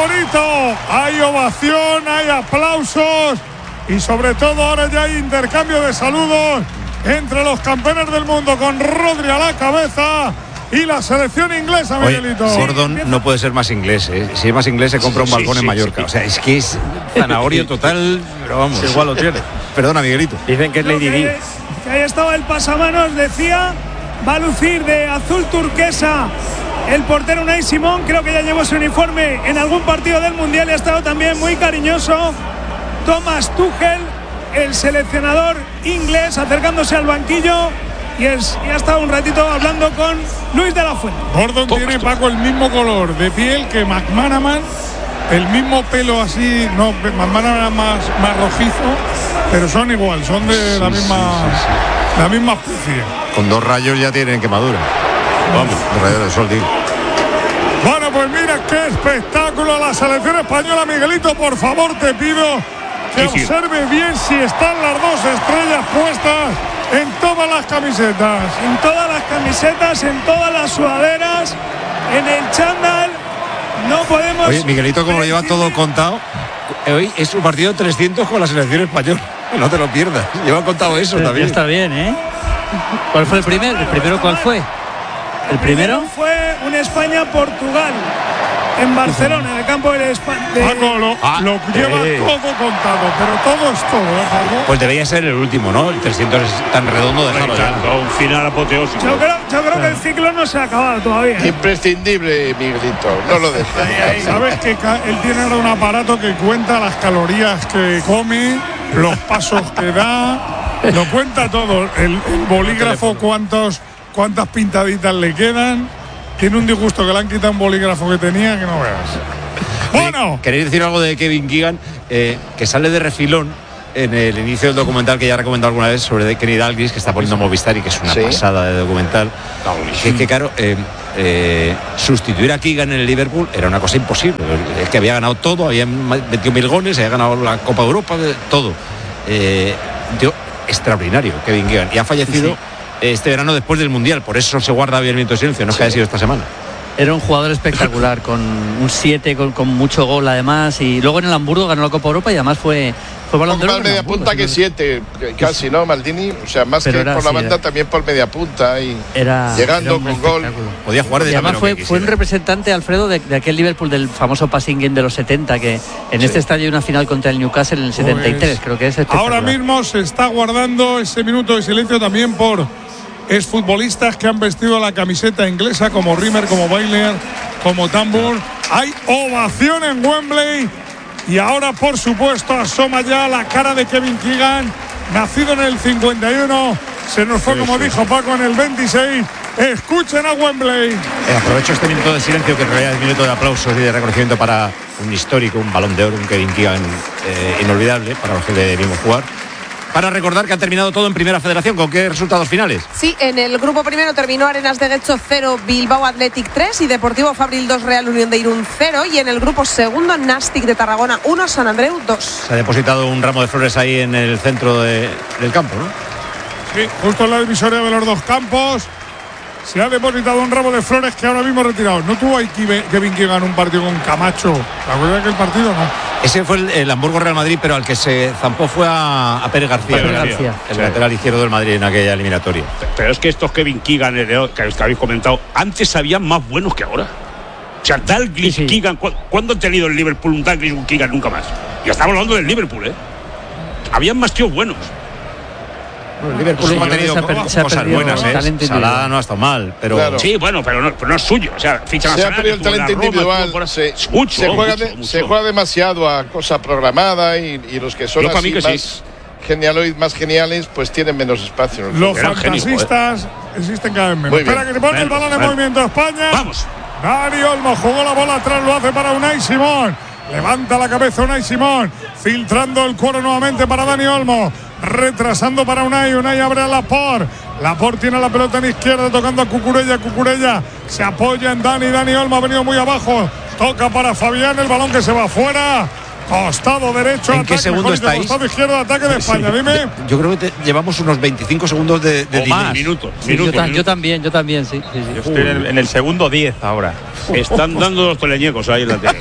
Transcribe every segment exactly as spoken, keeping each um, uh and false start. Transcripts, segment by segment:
bonito. Hay ovación, hay aplausos y sobre todo ahora ya hay intercambio de saludos entre los campeones del mundo con Rodri a la cabeza y la selección inglesa, Miguelito. Oye, Gordon no puede ser más inglés, ¿eh? Si es más inglés se compra un balcón sí, sí, en Mallorca. Sí, sí. O sea, es que es zanahorio total, pero vamos. Sí, igual lo tiene. Perdona, Miguelito. Dicen que es Lady Di. Que ahí estaba el pasamanos, decía, va a lucir de azul turquesa el portero Unai Simón. Creo que ya llevó su uniforme en algún partido del Mundial y ha estado también muy cariñoso Thomas Tuchel, el seleccionador inglés, acercándose al banquillo. Y, es, y ha estado un ratito hablando con Luis de la Fuente. Gordon Toma, tiene, Paco, el mismo color de piel que McManaman, el mismo pelo así, no, McManaman más, más rojizo, pero son igual, son de sí, la misma sí, sí, sí. la misma especie. Con dos rayos ya tienen quemadura. Vamos, dos rayos de sol, tío. Bueno, pues mira qué espectáculo la selección española, Miguelito, por favor te pido que sí, observe sí. bien si están las dos estrellas puestas en todas las camisetas. En todas las camisetas, en todas las sudaderas, en el chándal. No podemos... Oye, Miguelito, como lo lleva todo contado, hoy es un partido de trescientos con la selección española. No te lo pierdas. Lleva contado eso Pero también. Está bien, ¿eh? ¿Cuál fue el primero? ¿El primero cuál fue? ¿El, el primero? primero fue un España-Portugal. En Barcelona, en el campo de España. De... Paco, lo, ah, lo lleva eh. todo contado, pero todo es todo, ¿eh, Paco? Pues debería ser el último, ¿no? El trescientos es tan redondo, dejarlo ya. Un final apoteósico. Yo creo, yo creo que el ciclo no se ha acabado todavía. Imprescindible, Miguelito, no lo dejes. Sabes que él tiene ahora un aparato que cuenta las calorías que come, los pasos que da, lo cuenta todo. El, el bolígrafo, cuántos, cuántas pintaditas le quedan. Tiene un disgusto que le han quitado un bolígrafo que tenía que no veas. Bueno, queréis decir algo de Kevin Keegan, eh, que sale de refilón en el inicio del documental que ya he recomendado alguna vez sobre Kenny Dalglish, que está poniendo Movistar y que es una ¿Sí? pasada de documental. Que, que claro, eh, eh, sustituir a Keegan en el Liverpool era una cosa imposible. Es que había ganado todo, había metido mil goles, había ganado la Copa de Europa, todo. Eh, tío, extraordinario, Kevin Keegan. Y ha fallecido. Sí. Este verano después del Mundial, por eso se guarda bien el minuto de silencio, no es sí. que haya sido esta semana. Era un jugador espectacular, con un siete, con, con mucho gol además, y luego en el Hamburgo ganó la Copa Europa y además fue, fue Balón de Oro. Más media Hamburgo, punta que siete, casi, ¿no, Maldini? O sea, más Pero que por la banda, era, también por media punta y era, llegando era con gol. Podía jugar de y además fue, fue un representante, Alfredo, de, de aquel Liverpool del famoso passing game de los setenta, que en sí. este estadio hay una final contra el Newcastle en el setenta y tres, pues, creo que es espectacular. Ahora mismo se está guardando ese minuto de silencio también por es futbolistas que han vestido la camiseta inglesa, como Rimmer, como Bailey, como Tambur. Hay ovación en Wembley y ahora, por supuesto, asoma ya la cara de Kevin Keegan, nacido en el cincuenta y uno, se nos fue, sí, como sí. dijo Paco, en el veintiséis. Escuchen a Wembley. Eh, aprovecho este minuto de silencio, que en realidad es minuto de aplausos y de reconocimiento para un histórico, un Balón de Oro, un Kevin Keegan eh, inolvidable para los que le vimos jugar, para recordar que ha terminado todo en Primera Federación. ¿Con qué resultados finales? Sí, en el grupo primero terminó Arenas de Guecho cero, Bilbao Athletic tres y Deportivo Fabril dos, Real Unión de Irún cero. Y en el grupo segundo, Nastic de Tarragona uno, San Andreu dos. Se ha depositado un ramo de flores ahí en el centro de, del campo, ¿no? Sí, justo en la divisoria de los dos campos. Se ha depositado un ramo de flores que ahora mismo ha retirado. ¿No tuvo ahí Kevin Keegan un partido con Camacho? ¿Te acuerdas que el partido no? Ese fue el, el Hamburgo Real Madrid, pero al que se zampó fue a, a Pérez García, Pérez García. el sí. lateral izquierdo del Madrid en aquella eliminatoria. Pero es que estos Kevin Keegan, que habéis comentado, antes habían más buenos que ahora. O sea, Dalglish, sí, sí. Keegan, ¿cuándo ha tenido el Liverpool un Dalglish y un Keegan? Nunca más. Y estamos hablando del Liverpool, ¿eh? Habían más tíos buenos. Bueno, el Liverpool sí, ha tenido per- cosas, cosas buenas, ¿eh? Salah no ha estado mal, pero... Claro. Sí, bueno, pero no, pero no es suyo. O sea, ficha se ha perdido el talento individual. Roma, se, mucho, se, juega mucho, de, mucho. se juega demasiado a cosa programada y, y los que son Yo así que más, sí. genialoid, más geniales, pues tienen menos espacio. Los fantasistas genio, existen cada vez menos. Espera que se pone el balón en movimiento España. Vamos. Dani Olmo jugó la bola atrás, lo hace para Unai Simón. Levanta la cabeza Unai Simón, filtrando el cuero nuevamente para Dani Olmo, retrasando para Unai. Unai abre a Laporte. Laporte tiene la pelota en izquierda, tocando a Cucurella. Cucurella se apoya en Dani. Dani Olmo ha venido muy abajo. Toca para Fabián, el balón que se va afuera. Costado derecho, ¿en ataque, qué segundo estáis? Costado izquierdo, ataque de España. Dime. Yo creo que te, llevamos unos veinticinco segundos de, de o más. Minutos, sí, minutos, yo, ta- minutos. yo también, yo también, sí. sí, sí. Yo estoy en el, en el segundo diez ahora. Están dando los teleñecos ahí en la tele.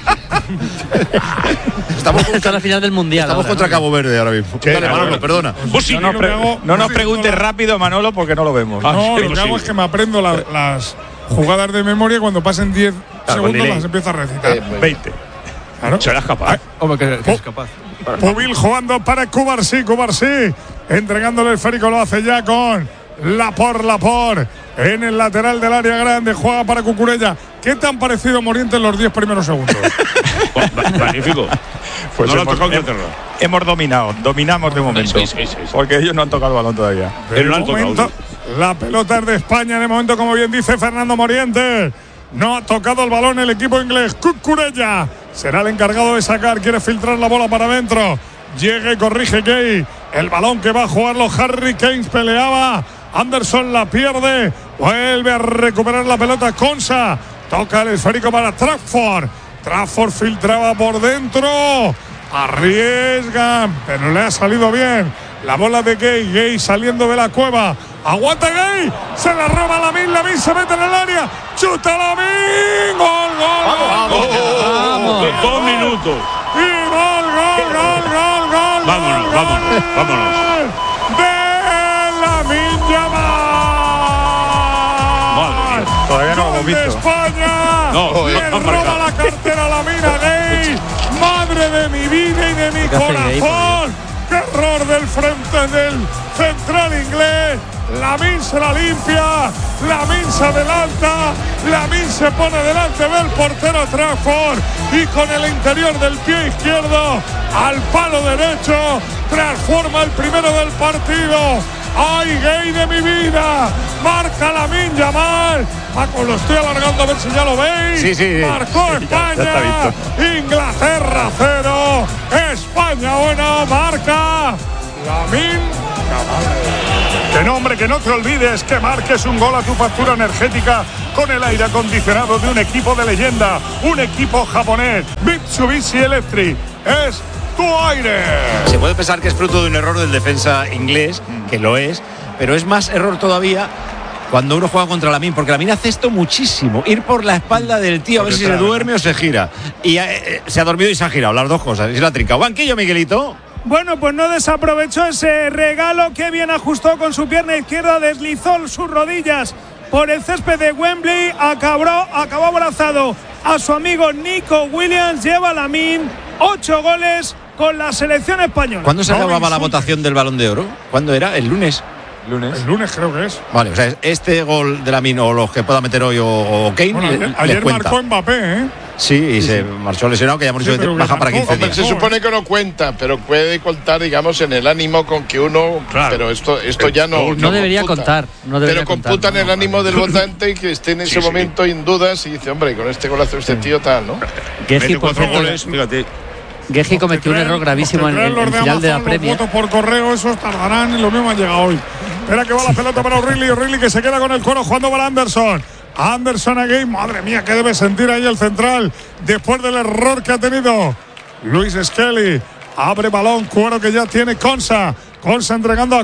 Estamos contra la final del mundial. Estamos ahora, contra ¿no? Cabo Verde ahora mismo. Dale, Manolo, perdona. Pues sí, no, nos, pre no nos preguntes rápido, Manolo, porque no lo vemos. No, ah, lo que hago es que me aprendo la, las jugadas de memoria y cuando pasen diez segundos las empiezo a recitar. Eh, veinte. Claro. ¿Serás capaz? Hombre, que, que es capaz. Pubil jugando para Cubarsí, Cubarsí entregándole el esférico, lo hace ya con Lapor, Lapor en el lateral del área grande, juega para Cucurella. ¿Qué te han parecido Morientes los diez primeros segundos? Magnífico. Pues no hemos, lo ha tocado hemos, hemos dominado, dominamos de momento, sí, sí, sí, sí. porque ellos no han tocado el balón todavía. De momento, la pelota es de España, de momento, como bien dice Fernando Morientes. No ha tocado el balón el equipo inglés. Cucurella será el encargado de sacar. Quiere filtrar la bola para adentro. Llega y corrige Gay. El balón que va a jugarlo Harry Kane. Peleaba. Anderson la pierde. Vuelve a recuperar la pelota Konsa. Toca el esférico para Trafford. Trafford filtraba por dentro. Arriesgan, pero le ha salido bien. La bola de Gay. Gay saliendo de la cueva. Aguanta Gay, se la roba Lamine, Lamine se mete en el área, chuta Lamine, gol, gol, vamos, gol, vamos, gol, dos minutos y gol, gol, gol, gol, gol, vámonos, gol, vámonos, gol vámonos de Lamine Yamal. Todavía no lo hemos visto. De España, no, le no, no roba la cartera Lamine a Gay, madre de mi vida y de mi corazón. ¡Qué error del frente del central inglés! Lamine se la limpia, Lamine se adelanta, Lamine se pone delante del portero Trafford y con el interior del pie izquierdo al palo derecho transforma el primero del partido. ¡Ay, Gay de mi vida! Marca Lamine Yamal. Paco, lo estoy alargando a ver si ya lo veis. Sí, sí. Marcó España. Inglaterra cero. España uno. Marca Lamine Yamal. Que nombre, que no te olvides que marques un gol a tu factura energética con el aire acondicionado de un equipo de leyenda. Un equipo japonés. Mitsubishi Electric. Es tu aire. Se puede pensar que es fruto de un error del defensa inglés, que lo es, pero es más error todavía cuando uno juega contra Lamine, porque Lamine hace esto muchísimo, ir por la espalda del tío a ver si se duerme o se gira, y eh, se ha dormido y se ha girado, las dos cosas, y se la ha trincado. Banquillo, Miguelito. Bueno, pues no desaprovechó ese regalo, que bien ajustó con su pierna izquierda, deslizó sus rodillas por el césped de Wembley, acabó, acabó abrazado a su amigo Nico Williams, lleva Lamine ocho goles con la selección española. ¿Cuándo se no, acababa la votación del Balón de Oro? ¿Cuándo era? ¿El lunes? Lunes. El lunes creo que es. Vale, o sea, este gol de Lamine o los que pueda meter hoy o, o Kane. Bueno, ayer, le, ayer cuenta. marcó Mbappé, ¿eh? Sí, y sí, se sí. marchó lesionado, que ya hemos dicho Sí, que baja para quince Hombre, días. se supone que no cuenta, pero puede contar, digamos, en el ánimo con que uno. Claro. Pero esto, esto ya no. No, no debería computa. contar. No debería pero computa contar, en el no, ánimo del votante que esté en ese Sí, sí. momento en dudas y dice, hombre, con este golazo este tío tal, ¿no? Geji, mete por cuatro cierto, goles, fíjate. Geji cometió un error gravísimo en el final de la Premier. Los votos por correo, esos tardarán y lo mismo han llegado hoy. Espera que va la pelota para O'Reilly, O'Reilly que se queda con el cuero jugando para Anderson. Anderson a Gay, madre mía, qué debe sentir ahí el central después del error que ha tenido Luis Skelly. Abre balón, cuero que ya tiene Konsa. Konsa entregando a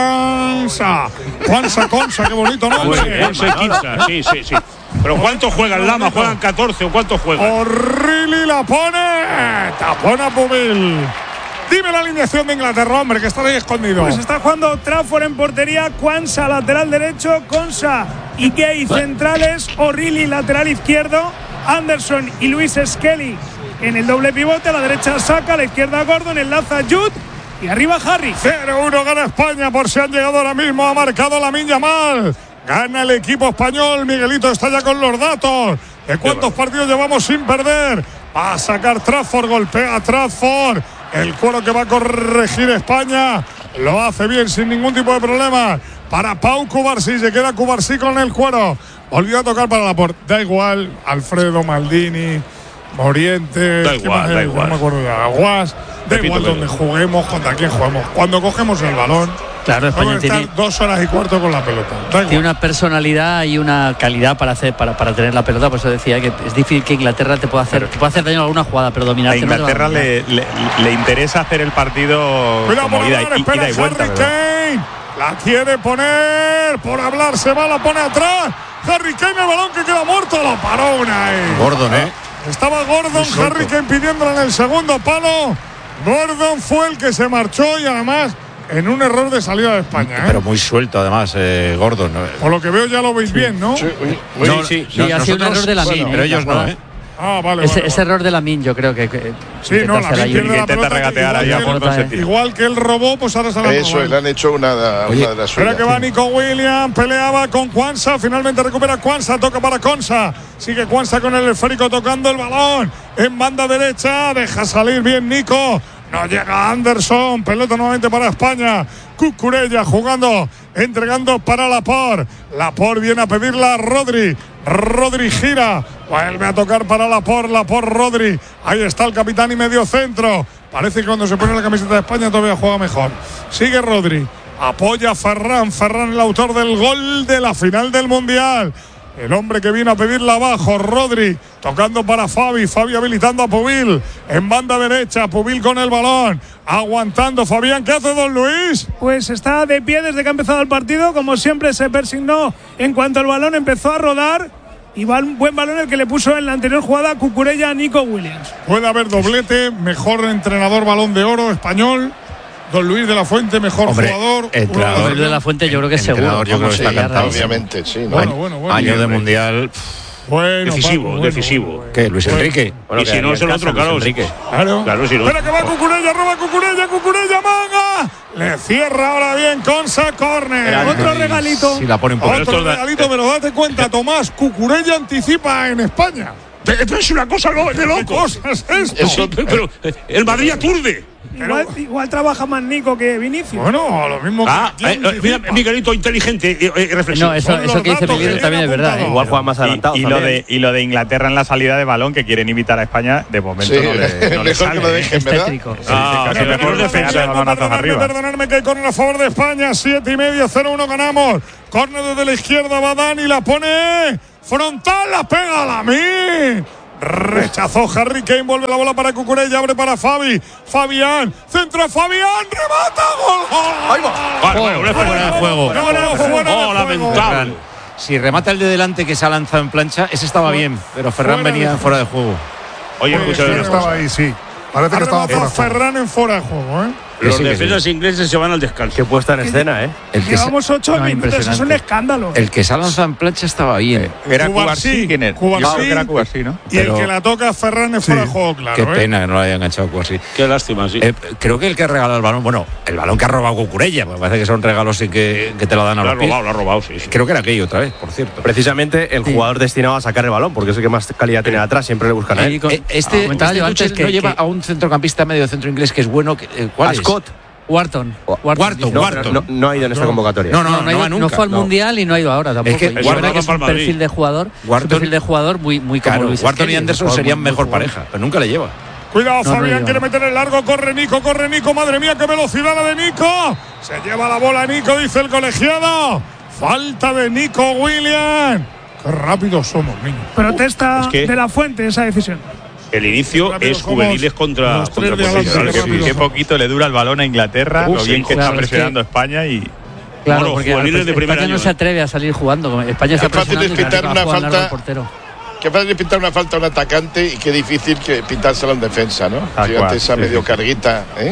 Kwanza. Kwanza, Konsa, qué bonito nombre. once quince, sí, sí, sí. Pero ¿cuántos juegan Lama? ¿Juegan catorce o cuántos juegan? O'Reilly la pone. Tapona Pubil. Dime la alineación de Inglaterra, hombre, que está ahí escondido. Pues está jugando Trafford en portería, Kwanza lateral derecho, Konsa y Gay centrales, O'Reilly lateral izquierdo, Anderson y Luis Skelly en el doble pivote, a la derecha Saka, a la izquierda Gordon, enlaza Jude y arriba Harry. cero uno gana España por si han llegado ahora mismo, ha marcado Lamine Yamal. Gana el equipo español, Miguelito está ya con los datos de cuántos partidos llevamos sin perder. Va a sacar Trafford, golpea a Trafford. El cuero que va a corregir España lo hace bien sin ningún tipo de problema para Pau Cubarsí, se queda Cubarsí con el cuero, volvió a tocar para Laporte, da igual, Alfredo Maldini, Morientes, da igual, da igual. no me acuerdo de Aguas, da Repito, igual donde juguemos, contra quién juguemos, cuando cogemos el balón. Claro, España Vamos a estar tiene, dos horas y cuarto con la pelota. Da igual. tiene una personalidad y una calidad para hacer para, para tener la pelota. Por eso decía que es difícil que Inglaterra te pueda hacer, te pueda hacer daño en alguna jugada, pero dominar. A Inglaterra le, le, le interesa hacer el partido Cuidado como por ida, hablar, ida espera y vuelta. Harry ¿verdad? Kane. La quiere poner. Por hablar se va, la pone atrás. Harry Kane, el balón que queda muerto. Lo paró una. Gordon, ¿eh? Estaba Gordon, Harry Kane pidiéndolo en el segundo palo. Gordon fue el que se marchó y además en un error de salida de España. ¿eh? Pero muy suelto además, eh, Gordon. Por lo que veo ya lo veis sí. bien, ¿no? Sí, sí, no, sí, sí no, ha sido un error de la bueno, Min. Pero ellos no, ¿eh? Ah, vale, ese, vale, ese vale. error de la Min, yo creo que, que sí, no, la Min pierde la intenta regatear ahí a Gordon se tira. Igual que él robó, pues ahora se la Eso, le han hecho una, Oye, una de las suyas. Espera que va Nico Williams, peleaba con Quansah, finalmente recupera Quansah, toca para Quansah, sigue Quansah con el esférico tocando el balón en banda derecha, deja salir bien Nico, no llega Anderson, pelota nuevamente para España, Cucurella jugando, entregando para Laporte, Laporte viene a pedirla a Rodri, Rodri gira, vuelve a tocar para Laporte, Laporte Rodri, ahí está el capitán y medio centro, parece que cuando se pone la camiseta de España todavía juega mejor, sigue Rodri, apoya a Ferran, Ferran el autor del gol de la final del Mundial. El hombre que vino a pedirla abajo, Rodri, tocando para Fabi, Fabi habilitando a Pubil, en banda derecha, Pubil con el balón, aguantando, Fabián, ¿qué hace don Luis? Pues está de pie desde que ha empezado el partido, como siempre se persignó en cuanto el balón empezó a rodar, y va un buen balón el que le puso en la anterior jugada Cucurella a Nico Williams. Puede haber doblete, mejor entrenador Balón de Oro español. Don Luis de la Fuente, mejor Hombre, jugador. Entrenador Luis de la Fuente, yo creo que es seguro. Yo creo que está cantado. Obviamente, sí. ¿no? Bueno, bueno, bueno. Año de mundial. Bueno, decisivo, Paco, bueno, decisivo. bueno, bueno. ¿Qué? Luis Enrique. Bueno, y si no es el otro, claro. Enrique. Claro. Claro, si no. Espera que va Cucurella, roba Cucurella, Cucurella, manga. Le cierra ahora bien Quansah, córner. Otro regalito. Si la ponen por Otro regalito, pero date cuenta, Tomás, Cucurella anticipa en España. Esto es una cosa de ¿Qué locos. cosa es esto? Eso, pero el Madrid aturde. Igual, igual trabaja más Nico que Vinicius. Bueno, lo mismo Ah, que eh, eh, mira, Miguelito inteligente y eh, eh, reflexivo. No, eso, Son eso los que dice datos Miguel que también es viene verdad. apuntado. ¿eh? Igual juegan más adelantados. Y, y, lo de, y lo de Inglaterra en la salida de balón, que quieren invitar a España, de momento Sí, no le, no le mejor que lo sale. dejen, Es ¿verdad? tétrico. Ah, Casi pero mejor pero defensa de defensa, balonazos Perdonadme, arriba. perdonadme que hay córner a favor de España, siete y medio, cero uno ganamos. Córner desde la izquierda, va Dani, la pone frontal, la pega a la mí. Rechazó Harry Kane, vuelve la bola para Cucurella, abre para Fabi. Fabián, centro Fabián, remata, gol, gol. Ahí va. Vale, bueno, una Fuera de juego. No, no, fuera de Oh, juego. lamentable. Si remata el de delante que se ha lanzado en plancha, ese estaba bien, pero Ferran Fuera de venía juego. fuera de juego. Oye, escucha, Sí, una estaba cosa. ahí, sí. Parece Ha que estaba rematado fuera. Ferran en fuera de juego, ¿eh? Los Sí, que defensas ingleses se van al descanso. Qué puesta en escena, ¿eh? El que, se, Llevamos ocho No, minutos, es un impresionante. escándalo. el que se ha lanzado en plancha estaba bien. Era Cubarsí, Cubarsí, ¿quién era? Cubarsí. Yo creo que era Cubarsí, ¿no? Y el Pero- que la toca Ferran es fuera de juego, claro. Qué ¿eh? pena que no lo haya enganchado así. Qué lástima, sí. Eh, creo que el que ha regalado el balón, bueno, el balón que ha robado Cucurella, me parece que son regalos y que, que te lo dan a Lo ha los pies. robado, lo ha robado, sí. sí. Creo que era aquello otra vez, por cierto. Precisamente el jugador destinado a sacar el balón, porque es el que más calidad tiene atrás, siempre le buscan a él. Y con- Eh, este comentaba este yo Tuchel antes que- no lleva que- a un centrocampista medio centro inglés que es bueno. que- eh, ¿Cuál A es? Scott. Wharton. Wharton, dice. No, Wharton. no, no ha ido en esta convocatoria. No, no, No, no, no, ha ido- va no nunca. fue al No. mundial y no ha ido ahora tampoco. que Y Wharton verdad que es para un el Madrid. perfil de jugador, es un Wharton- perfil de jugador muy, muy como Claro, Luis Wharton y Skelly, Anderson un jugador serían muy- muy mejor jugador. pareja, pero nunca le lleva. Cuidado, No, no Fabián lleva. quiere meter el largo, corre Nico, corre Nico, madre mía, qué velocidad la de Nico. Se lleva la bola Nico, dice el colegiado. Falta de Nico Williams. Qué rápidos somos, niños. Protesta Es que- de la Fuente esa decisión. El inicio Rápido es somos juveniles contra, los tres contra de adelante, profesionales. qué Qué, rápido qué somos. poquito le dura el balón a Inglaterra, Uh, lo sí, bien que claro, está es que- presionando España y Claro, Bueno, porque juveniles de primer España año, no se ¿eh? atreve a salir jugando. España está Qué fácil presionando es y quitar va a una jugar largo falta. el portero. Qué fácil pintar una falta a un atacante y qué difícil que pintársela a un defensa, ¿no? Tal Fíjate cual, esa sí, medio sí. carguita, ¿eh?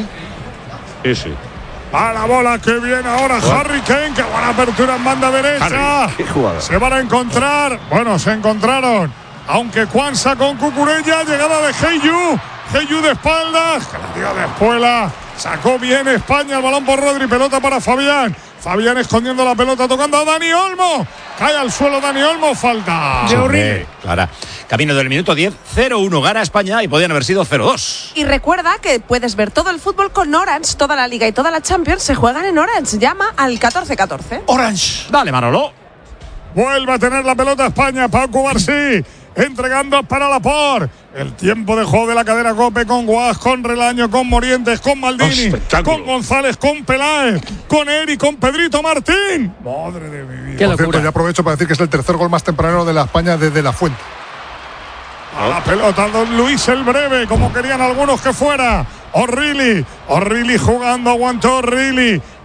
Sí, sí. A la bola que viene ahora Harry Kane, qué buena apertura en banda derecha. Qué jugador. Se van a encontrar, bueno, se encontraron. Aunque Quansah con Cucurella, llegada de Heyu. Heyu de espaldas, que la dio de espuela. Sacó bien España el balón por Rodri, pelota para Fabián. Fabián escondiendo la pelota, tocando a Dani Olmo. Cae al suelo Dani Olmo, falta. De Hombre, horrible. Clara. Camino del minuto diez, cero uno gana España y podían haber sido cero dos. Y recuerda que puedes ver todo el fútbol con Orange. Toda la Liga y toda la Champions se juegan en Orange. Llama al catorce catorce. Orange. Dale, Manolo. Vuelve a tener la pelota España, Pau Cubarsí. Entregando para Laporte. El tiempo de juego de la cadena COPE con Guas, con Relaño, con Morientes, con Maldini, Espectáculo. con González, con Peláez, con Eri, con Pedrito Martín. Madre de mi vida. Qué Por cierto, locura. ya aprovecho para decir que es el tercer gol más tempranero de la España desde la Fuente. A la pelota, don Luis el breve, como querían algunos que fuera. O'Reilly, O'Reilly jugando, aguantó O'Reilly.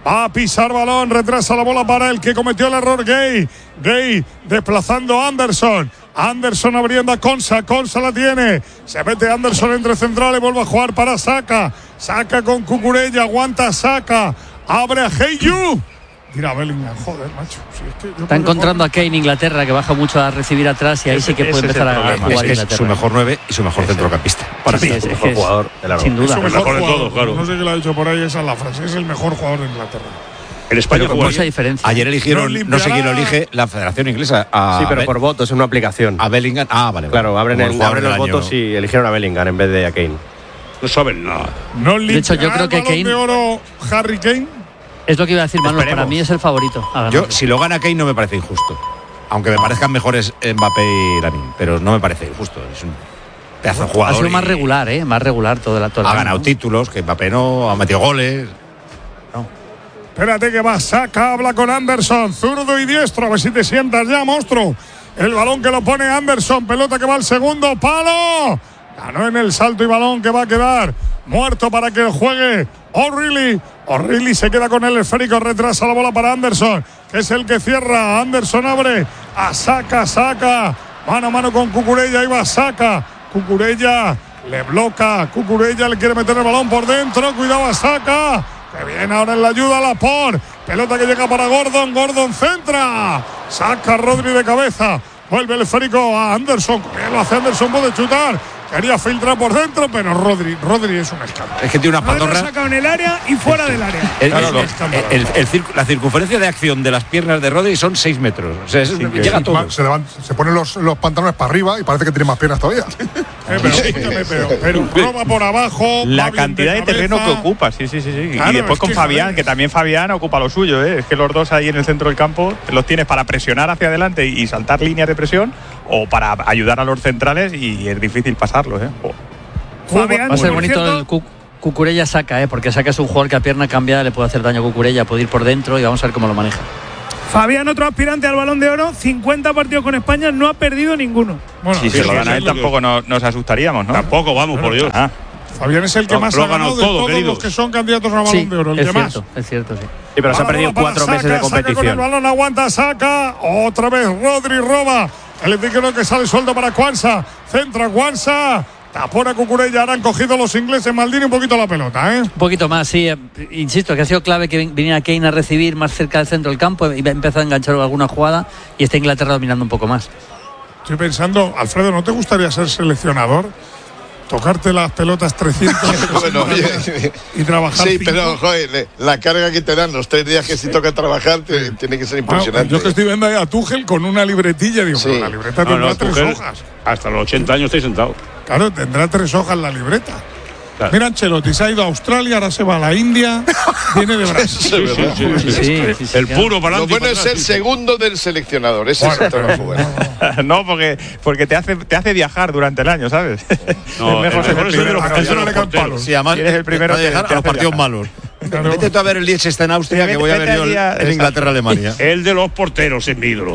Va a pisar balón, retrasa la bola para el que cometió el error, Gay. Gay desplazando a Anderson. Anderson abriendo a Konsa. Konsa la tiene. Se mete Anderson entre centrales. Vuelve a jugar para Saka. Saka con Cucurella. Aguanta Saka. Abre a Heyu. Tira Bellingham. Joder, macho. Si es que Está encontrando a Kane Inglaterra, que baja mucho a recibir atrás y ahí ese, sí que puede empezar a jugar es, Inglaterra. es su mejor nueve y su mejor ese. centrocampista. Para sí, mí es el mejor jugador de la sin duda. Es su mejor, mejor de jugador, todos, claro. No sé qué lo ha dicho por ahí, esa es la frase. Es el mejor jugador de Inglaterra. En España con mucha diferencia. Ayer eligieron, no, no sé quién lo elige, la Federación Inglesa. A sí, pero por votos, es una aplicación. A Bellingham. Ah, vale. Claro, abren, el, abren los votos año. y eligieron a Bellingham en vez de a Kane. No saben nada. No de hecho, yo creo que Kane. De oro, Harry Kane. Es lo que iba a decir, Manuel. Para mí es el favorito. Yo, si lo gana Kane, no me parece injusto. Aunque me parezcan mejores Mbappé y Lamine, pero no me parece injusto. Es un pedazo de jugador. Ha sido más regular, ¿eh? Más regular todo el actor. Ha ganado ¿no? títulos, que Mbappé no, ha metido goles. No. Espérate que va, Saka, habla con Anderson, zurdo y diestro, a ver si te sientas ya, monstruo. El balón que lo pone Anderson, pelota que va al segundo palo. Ganó en el salto y balón que va a quedar muerto para que juegue O'Reilly. O'Reilly se queda con el esférico, retrasa la bola para Anderson, que es el que cierra. Anderson abre a Saka, Saka, mano a mano con Cucurella, ahí va Saka. Cucurella le bloca, Cucurella le quiere meter el balón por dentro, cuidado a Saka. Que viene ahora en la ayuda a Laporte. Pelota que llega para Gordon. Gordon centra. Saca Rodri de cabeza. Vuelve el esférico a Anderson. Bien lo hace Anderson, puede chutar. Quería filtrar por dentro, pero Rodri, Rodri es un escándalo. Es que tiene unas patorras. Lo ha sacado en el área y fuera del área. El, claro, el, el, el, el circu, la circunferencia de acción de las piernas de Rodri son seis metros. O sea, es, sí, llega sí, todo. Se, levanta, se ponen los, los pantalones para arriba y parece que tiene más piernas todavía. Eh, pero, escúchame, pero, pero roba por abajo. La cantidad de, de terreno que ocupa, sí, sí, sí. sí. Claro, y después con que Fabián, joder. que también Fabián ocupa lo suyo, ¿eh? Es que los dos ahí en el centro del campo los tienes para presionar hacia adelante y saltar líneas de presión o para ayudar a los centrales y es difícil pasarlos, ¿eh? Oh. Fabián, va a ser bonito cierto? el cu Cucurella Saka, ¿eh? Porque Saka es un jugador que a pierna cambiada le puede hacer daño a Cucurella, puede ir por dentro y vamos a ver cómo lo maneja. Fabián, otro aspirante al Balón de Oro, cincuenta partidos con España, no ha perdido ninguno. Bueno, si sí, se lo gana él tampoco nos, nos asustaríamos, ¿no? Tampoco, vamos, bueno, por Dios. Ah. Fabián es el que no, más ha ganado de todo, todos queridos. los que son candidatos al Balón sí, de Oro. El es que cierto, más. es cierto, sí. Sí, pero para se ha perdido cuatro Saka, meses de competición. Saka con el balón, aguanta Saka. Otra vez Rodri roba. El individuo que sale suelto para Kwanza. Centra Kwanza. Tapona Cucurella, ahora han cogido los ingleses. Maldini un poquito la pelota, ¿eh? Un poquito más, sí. Insisto, que ha sido clave que viniera Kane a recibir más cerca del centro del campo y empezó a enganchar alguna jugada y está Inglaterra dominando un poco más. Estoy pensando, Alfredo, ¿no te gustaría ser seleccionador? Tocarte las pelotas trescientas bueno, oye, y trabajar. Sí, cinco. pero joder, la carga que te dan los tres días que si toca trabajar te, tiene que ser impresionante. Bueno, yo que estoy viendo ahí a Tuchel con una libretilla, digo, sí. pero la libreta no, tendrá no, tres Tuchel, hojas. Hasta los ochenta años estoy sentado. Claro, tendrá tres hojas la libreta. Claro. Mira, Ancelotti se ha ido a Australia, ahora se va a la India, viene de Brasil. Sí, sí, sí, sí, sí, sí, sí, sí, el puro para Lo bueno es ser segundo del seleccionador, ese bueno, es otro bueno. No, porque, porque te, hace, te hace viajar durante el año, ¿sabes? No, el mejor es el primero. A eso no le caen palos. Sí, además eres el primero de dejar a los partidos malos. Claro. Vete tú a ver el Liechtenstein en Austria, que voy a ver yo en Inglaterra-Alemania. El de los porteros en mi ídolo.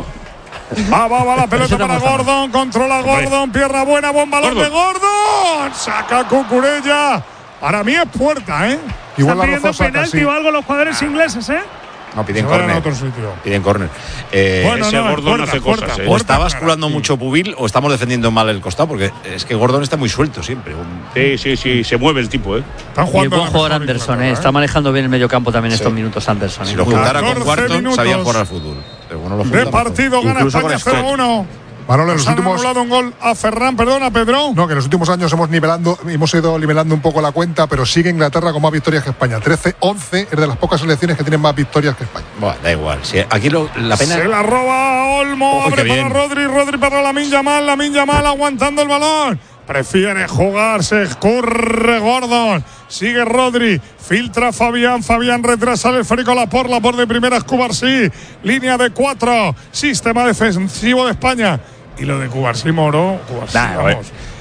Va, va, va la pelota para Gordon, controla Gordon, pierna buena, buen balón Gordon. de Gordon, saca Cucurella. Para mí es puerta, ¿eh? Igual están pidiendo penalti o algo los jugadores ingleses, ¿eh? No, piden córner. Otro sitio. Piden córner. Eh, bueno, ese no, Gordon puerta, hace puerta, cosas, ¿eh? O está basculando mucho Pubil o estamos defendiendo mal el costado, porque es que Gordon está muy suelto siempre. Sí, sí, sí, se mueve el tipo, ¿eh? Están jugando y buen jugador Anderson, ¿eh? Está manejando bien el mediocampo también sí. estos minutos Anderson. ¿eh? Si lo juntara con Cuarton, sabía jugar al fútbol. Pero bueno, de partido gana España cero uno. Manolo, en los últimos han anulado un gol a Ferran, perdona, Pedro. No, que en los últimos años hemos nivelando, hemos ido nivelando un poco la cuenta, pero sigue Inglaterra con más victorias que España. trece once es de las pocas selecciones que tienen más victorias que España. Bueno, da igual. Si aquí lo, la pena se la roba Olmo, abre para bien. Rodri, Rodri para Lamine Yamal, Lamine Yamal aguantando el balón. Prefiere jugarse, corre Gordon, sigue Rodri, filtra Fabián, Fabián retrasa el esférico, la por la por de primera es Cubarsí, línea de cuatro, sistema defensivo de España. Y lo de Cubarsí Moro, Cubarsí, nah, vamos.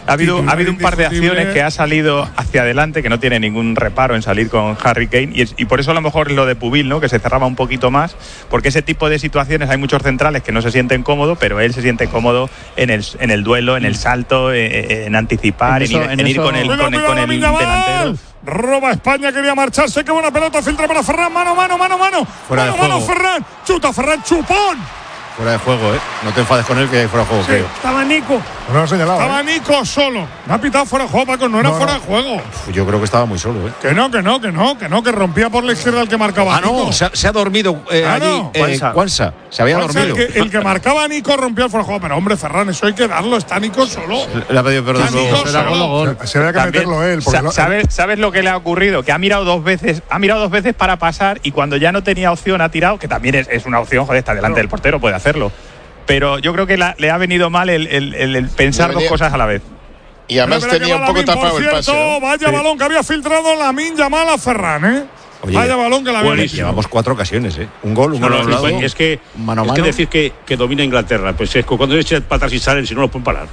Ha habido, ha habido un par de acciones que ha salido hacia adelante, que no tiene ningún reparo en salir con Harry Kane, y, es, y por eso a lo mejor lo de Pubil, ¿no? Que se cerraba un poquito más, porque ese tipo de situaciones hay muchos centrales que no se sienten cómodos, pero él se siente cómodo en el, en el duelo, en el salto, en, en anticipar, en, eso, en, ir, en ir con el, con el, con el delantero. Roba España, quería marcharse, qué buena pelota, filtra para Ferran, mano, mano, mano, mano. Fuera mano, de juego. mano, Ferran, chuta Ferran, chupón. Fuera de juego, ¿eh? No te enfades con él, que fuera de juego, sí, creo. Estaba Nico. No lo he señalado. Estaba ¿eh? Nico solo. Me ha pitado fuera de juego, Paco. No era no, fuera no. de juego. Uf, yo creo que estaba muy solo, ¿eh? Que no, que no, que no, que no, que rompía por la izquierda el que marcaba Ah, Nico. no, se ha, se ha dormido eh, Ah, allí. no. Eh, Cuanza. Se había Cuanza, dormido. El que, el que marcaba a Nico rompía el fuera de juego. Pero hombre, Ferran, eso hay que darlo. Está Nico solo. Le ha pedido perdón. Está Nico Era gol o solo. gol. Se, se había que También, meterlo él. Porque sa- lo- ¿sabes, ¿Sabes lo que le ha ocurrido? Que ha mirado dos veces, ha mirado dos veces para pasar, y cuando ya no tenía opción ha tirado, que también es, es una opción, joder, está delante del portero, puede hacerlo. Pero yo creo que la, le ha venido mal el, el, el, el pensar dos cosas a la vez. Y además Espera, tenía que un va poco Lamine, tapado por el cierto, pase, ¿no? Vaya Sí. balón que había filtrado Lamine Yamal a Ferran, ¿eh? Oye, Vaya balón que la había buenísimo. metido. Llevamos cuatro ocasiones, ¿eh? Un gol, un No, gol no, a un lado. es que, mano a es que mano. decir que, que domina Inglaterra, pues es que cuando echen patas y salen, si no los pueden parar.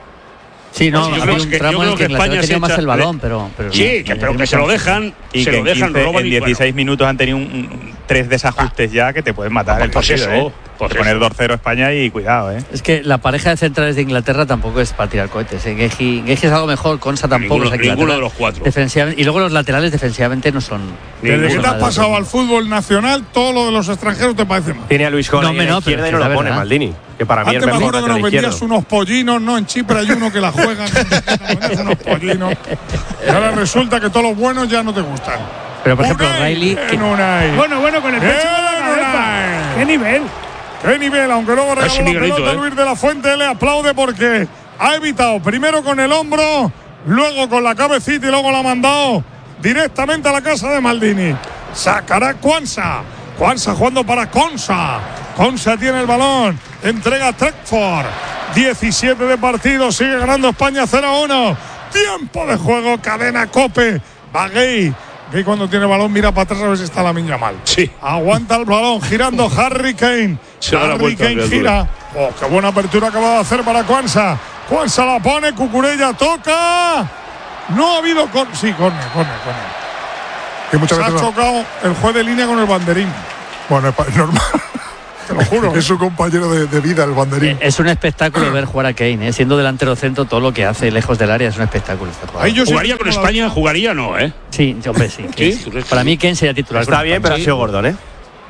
Sí, no, Sí, yo había creo un que- tramo yo en creo el que que Inglaterra España tenía se más echa- el balón, pero, pero Sí, que, pero que se lo dejan, Y se que lo en, dejan, quince, roban en y dieciséis minutos han tenido un, un- tres desajustes ya que te pueden matar el Pues partido, eso, ¿eh? pues Poner eso. dos cero España y cuidado, ¿eh? Es que la pareja de centrales de Inglaterra tampoco es para tirar cohetes. ¿eh? Geji, Geji es algo mejor, Consa tampoco. Ninguno- o sea, que ninguno Inglaterra de los cuatro. defensivamente- y luego los laterales defensivamente no son. Desde no que son te has nada de pasado otro al fútbol nacional, todo lo de los extranjeros te parece mal. Tiene a Luis Cole No, en hombre, la no, pero izquierda y es no que lo la pone, verdad. Maldini. Que para mí Antes es me mejor acuerdo que nos lateral vendías izquierdo. unos pollinos, ¿no? En Chipre hay uno que la juega, unos pollinos. Y ahora resulta que todos los buenos ya no te gustan. Pero por ejemplo, Unai, Riley. que- bien, Unai. Bueno, bueno, con el pecho Bien, en la cabeza. Unai. ¿Qué nivel? Qué nivel, aunque luego regaló Casi la Miguelito, pelota, ¿eh? Luis de la Fuente le aplaude porque ha evitado primero con el hombro, luego con la cabecita y luego la ha mandado directamente a la casa de Maldini. Sacará Cuanza. Cuanza jugando para Consa. Consa tiene el balón. Entrega a Trekford. diecisiete de partido. Sigue ganando España cero a uno. Tiempo de juego. Cadena Cope. Va Gay. Gay cuando tiene el balón mira para atrás a ver si está la miña mal. Sí. Aguanta el balón. Girando Harry Kane. Se da la Harry vuelta, Kane criatura. gira. Oh, qué buena apertura acaba de hacer para Cuanza. Cuanza la pone. Cucurella toca. No ha habido con. Sí, corner, corner, corner. que muchas Se ha veces no- chocado el juez de línea con el banderín. Bueno, es pa- es normal. Te lo juro. Es su compañero de, de vida, el banderín. Eh, Es un espectáculo ver jugar a Kane, ¿eh? Siendo delantero centro, todo lo que hace lejos del área es un espectáculo. Este jugador. Ahí yo sí ¿Jugaría que con tengo la- España? ¿Jugaría no, eh? Sí, hombre, sí. Kane, Sí, sí. ¿tú crees que Para sí? mí, Kane sería titular. Está con bien, España. pero ha Sí. sido Gordon, ¿eh?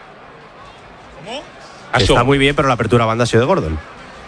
Eso. Está muy bien, pero la apertura a banda ha sido de Gordon.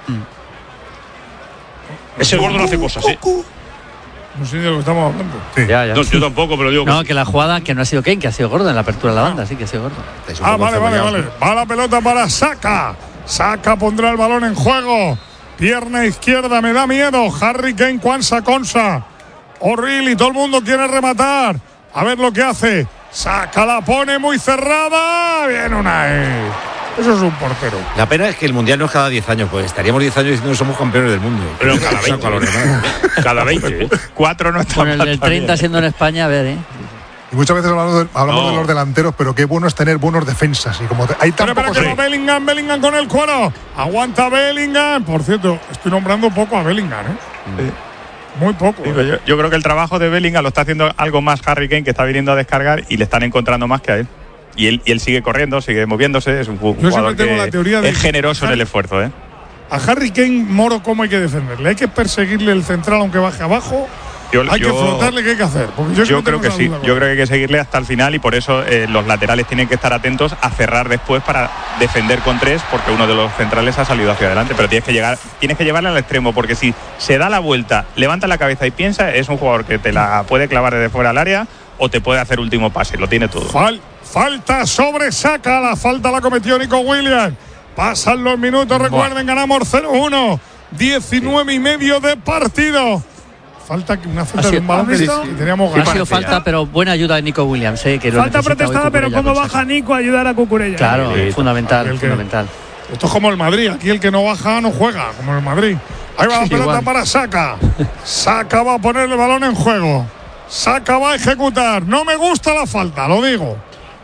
Ese gordo no hace cosas, ¿eh? No sé de lo que estamos hablando. Sí. Ya, ya. No, yo tampoco, pero digo que No, que la jugada que no ha sido Kane, que ha sido Gordon en la apertura de la banda, sí que ha sido Gordon. Ah, vale, vale, vale. Va la pelota para Saka. Saka pondrá el balón en juego. Pierna izquierda, me da miedo. Harry Kane, Cuanza, Consa. O'Reilly, todo el mundo quiere rematar. A ver lo que hace. Saka la pone muy cerrada. Bien, Unai. Eso es un portero. La pena es que el Mundial no es cada diez años, pues estaríamos diez años diciendo que somos campeones del mundo. Pero cada Eso veinte. calor, ¿no? cada veinte, ¿eh? Cuatro no está Con el mal del también, treinta ¿eh? siendo en España, a ver, ¿eh? Y muchas veces hablamos, de, hablamos No. de los delanteros, pero qué bueno es tener buenos defensas. Y como te- hay tan Espera, pocos. espera, que va Bellingham, Bellingham con el cuero. Aguanta Bellingham. Por cierto, estoy nombrando poco a Bellingham, ¿eh? Muy poco. Digo, yo, yo creo que el trabajo de Bellingham lo está haciendo algo más Harry Kane, que está viniendo a descargar, y le están encontrando más que a él. Y él, y él sigue corriendo, sigue moviéndose, es un ju- siempre jugador tengo que la teoría de- es generoso en el esfuerzo, ¿eh? A Harry Kane, Moro, ¿cómo hay que defenderle? ¿Hay que perseguirle el central aunque baje abajo? Yo, ¿Hay yo- que flotarle? ¿Qué hay que hacer? Porque yo, Yo no creo tengo que esa sí, duda con yo él. creo que hay que seguirle hasta el final, y por eso eh, los laterales tienen que estar atentos a cerrar después para defender con tres, porque uno de los centrales ha salido hacia adelante, pero tienes que llegar, tienes que llevarle al extremo, porque si se da la vuelta, levanta la cabeza y piensa, es un jugador que te la puede clavar desde fuera del área o te puede hacer último pase, lo tiene todo. Fal- falta sobre Saka. La falta la cometió Nico Williams. Pasan los minutos, recuerden, ganamos cero uno. diecinueve y medio de partido. Falta que una falta Ha de sido- un balón que, ¿has sí, visto? que teníamos Ha ganas. sido falta, pero buena ayuda de Nico Williams, ¿eh? Que lo Falta necesita hoy protestada, pero Cucurella cómo con baja Saka. Nico a ayudar a Cucurella. Claro, Sí, fundamental, el que- fundamental. Esto es como el Madrid. Aquí el que no baja no juega, como en el Madrid. Ahí va la Sí, pelota igual. para Saka. Saka va a poner el balón en juego. Saka va a ejecutar. No me gusta la falta, lo digo.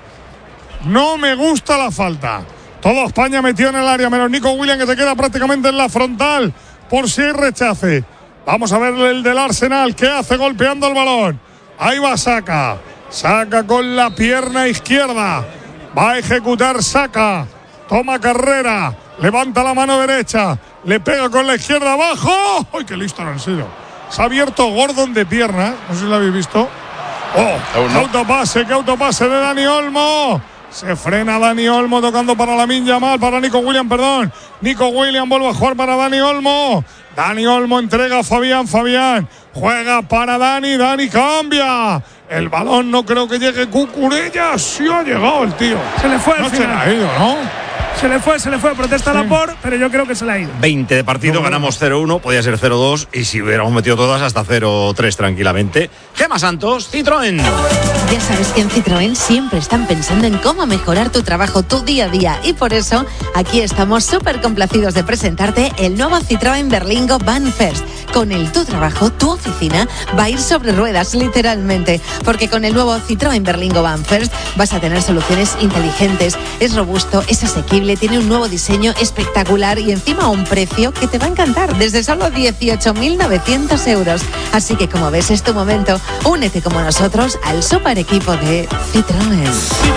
No me gusta la falta. Todo España metió en el área, menos Nico Williams, que se queda prácticamente en la frontal. Por si hay rechace. Vamos a ver el del Arsenal. ¿Qué hace golpeando el balón? Ahí va Saka. Saka con la pierna izquierda. Va a ejecutar Saka. Toma carrera. Levanta la mano derecha. Le pega con la izquierda abajo. ¡Ay, qué listo han sido! Se ha abierto Gordon de pierna. No sé si lo habéis visto. ¡Oh! ¡Qué autopase! ¡Qué autopase de Dani Olmo! Se frena Dani Olmo tocando para Lamine Yamal, para Nico Williams, perdón. Nico Williams vuelve a jugar para Dani Olmo. Dani Olmo entrega a Fabián, Fabián juega para Dani, Dani cambia. El balón no creo que llegue Cucurella. Sí ha llegado el tío. Se le fue al no final. se le ha ido, ¿no? Se le fue, se le fue, protesta sí. Laporte, pero yo creo que se le ha ido. veinte de partido, no, ganamos cero uno, podía ser cero dos y si hubiéramos metido todas hasta cero tres tranquilamente. Gemma Santos, Citroën. Ya sabes que en Citroën siempre están pensando en cómo mejorar tu trabajo, tu día a día, y por eso aquí estamos súper complacidos de presentarte el nuevo Citroën Berlingo Van First. Con el tu trabajo, tu oficina va a ir sobre ruedas, literalmente, porque con el nuevo Citroën Berlingo Van First vas a tener soluciones inteligentes, es robusto, es asequible, tiene un nuevo diseño espectacular y encima a un precio que te va a encantar, desde solo dieciocho mil novecientos euros. Así que como ves, es tu momento. Únete como nosotros al super equipo de Citroën.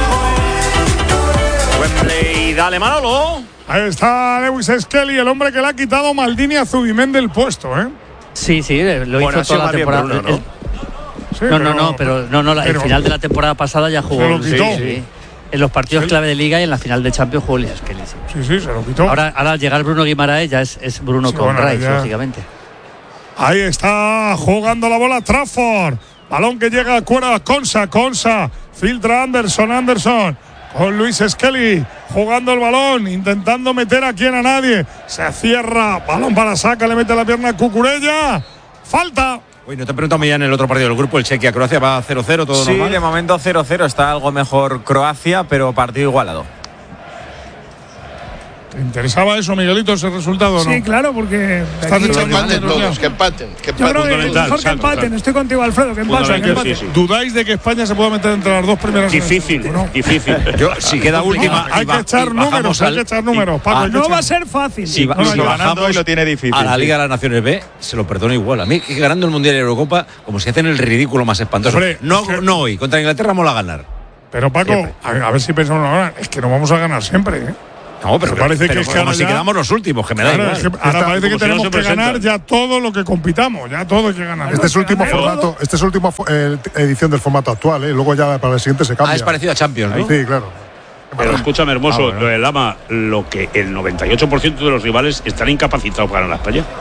Wembley, dale Manolo. Ahí está Lewis Skelly, el hombre que le ha quitado Maldini a Zubimendi del puesto, ¿eh? Sí, sí, lo bueno, hizo toda la temporada. Bruno, ¿no? El, sí, no, no, no, pero no, no, pero, el final de la temporada pasada ya jugó. Se lo quitó. Sí, sí. En los partidos sí. clave de Liga y en la final de Champions jugó Lewis Skelly. Sí. sí, sí, se lo quitó. Ahora, ahora al llegar Bruno Guimaraes ya es, es Bruno sí, con bueno, Rice, lógicamente. Ahí está jugando la bola Trafford. Balón que llega a cuerda Consa, Consa. Filtra Anderson, Anderson. Con Luis Skelly jugando el balón, intentando meter a quien a nadie. Se cierra, balón para Saka, le mete la pierna a Cucurella. Falta. Uy, no te preguntamos ya en el otro partido del grupo, el Chequia-Croacia va cero cero, todo sí, normal. Sí, de momento cero cero, está algo mejor Croacia, pero partido igualado. ¿Te interesaba eso, Miguelito, ese resultado o no? Sí, claro, porque están que empaten todos, que empaten, que empaten. Yo creo que mejor que empaten, estoy contigo, Alfredo, que empaten. Que empaten. Sí, sí. ¿Dudáis de que España se pueda meter entre las dos primeras? Difícil, ¿no? Difícil. Yo, si queda última, hay que echar números, hay que echar números. Paco, no va a ser fácil. Si, va, si bajamos y lo tiene difícil. A la Liga de las Naciones B se lo perdono igual. A mí que ganando el Mundial y la Eurocopa, como si hacen el ridículo más espantoso. Hombre, no, que... no hoy, contra Inglaterra vamos a ganar. Pero Paco, a, a ver si pensamos ahora, es que no vamos a ganar siempre, ¿eh? No, pero, parece pero, que, pero como si quedamos los últimos, que me da claro, igual. Es que ahora parece que tenemos que ganar ya todo lo que compitamos, ya todo hay que ganar. Este es el último formato, este es el último eh, edición del formato actual, ¿eh? Luego ya para el siguiente se cambia. Ah, es parecido a Champions, ¿no? Sí, claro. Pero escúchame, hermoso, ah, bueno. Lo de Lama, lo que el noventa y ocho por ciento de los rivales están incapacitados para ganar a España.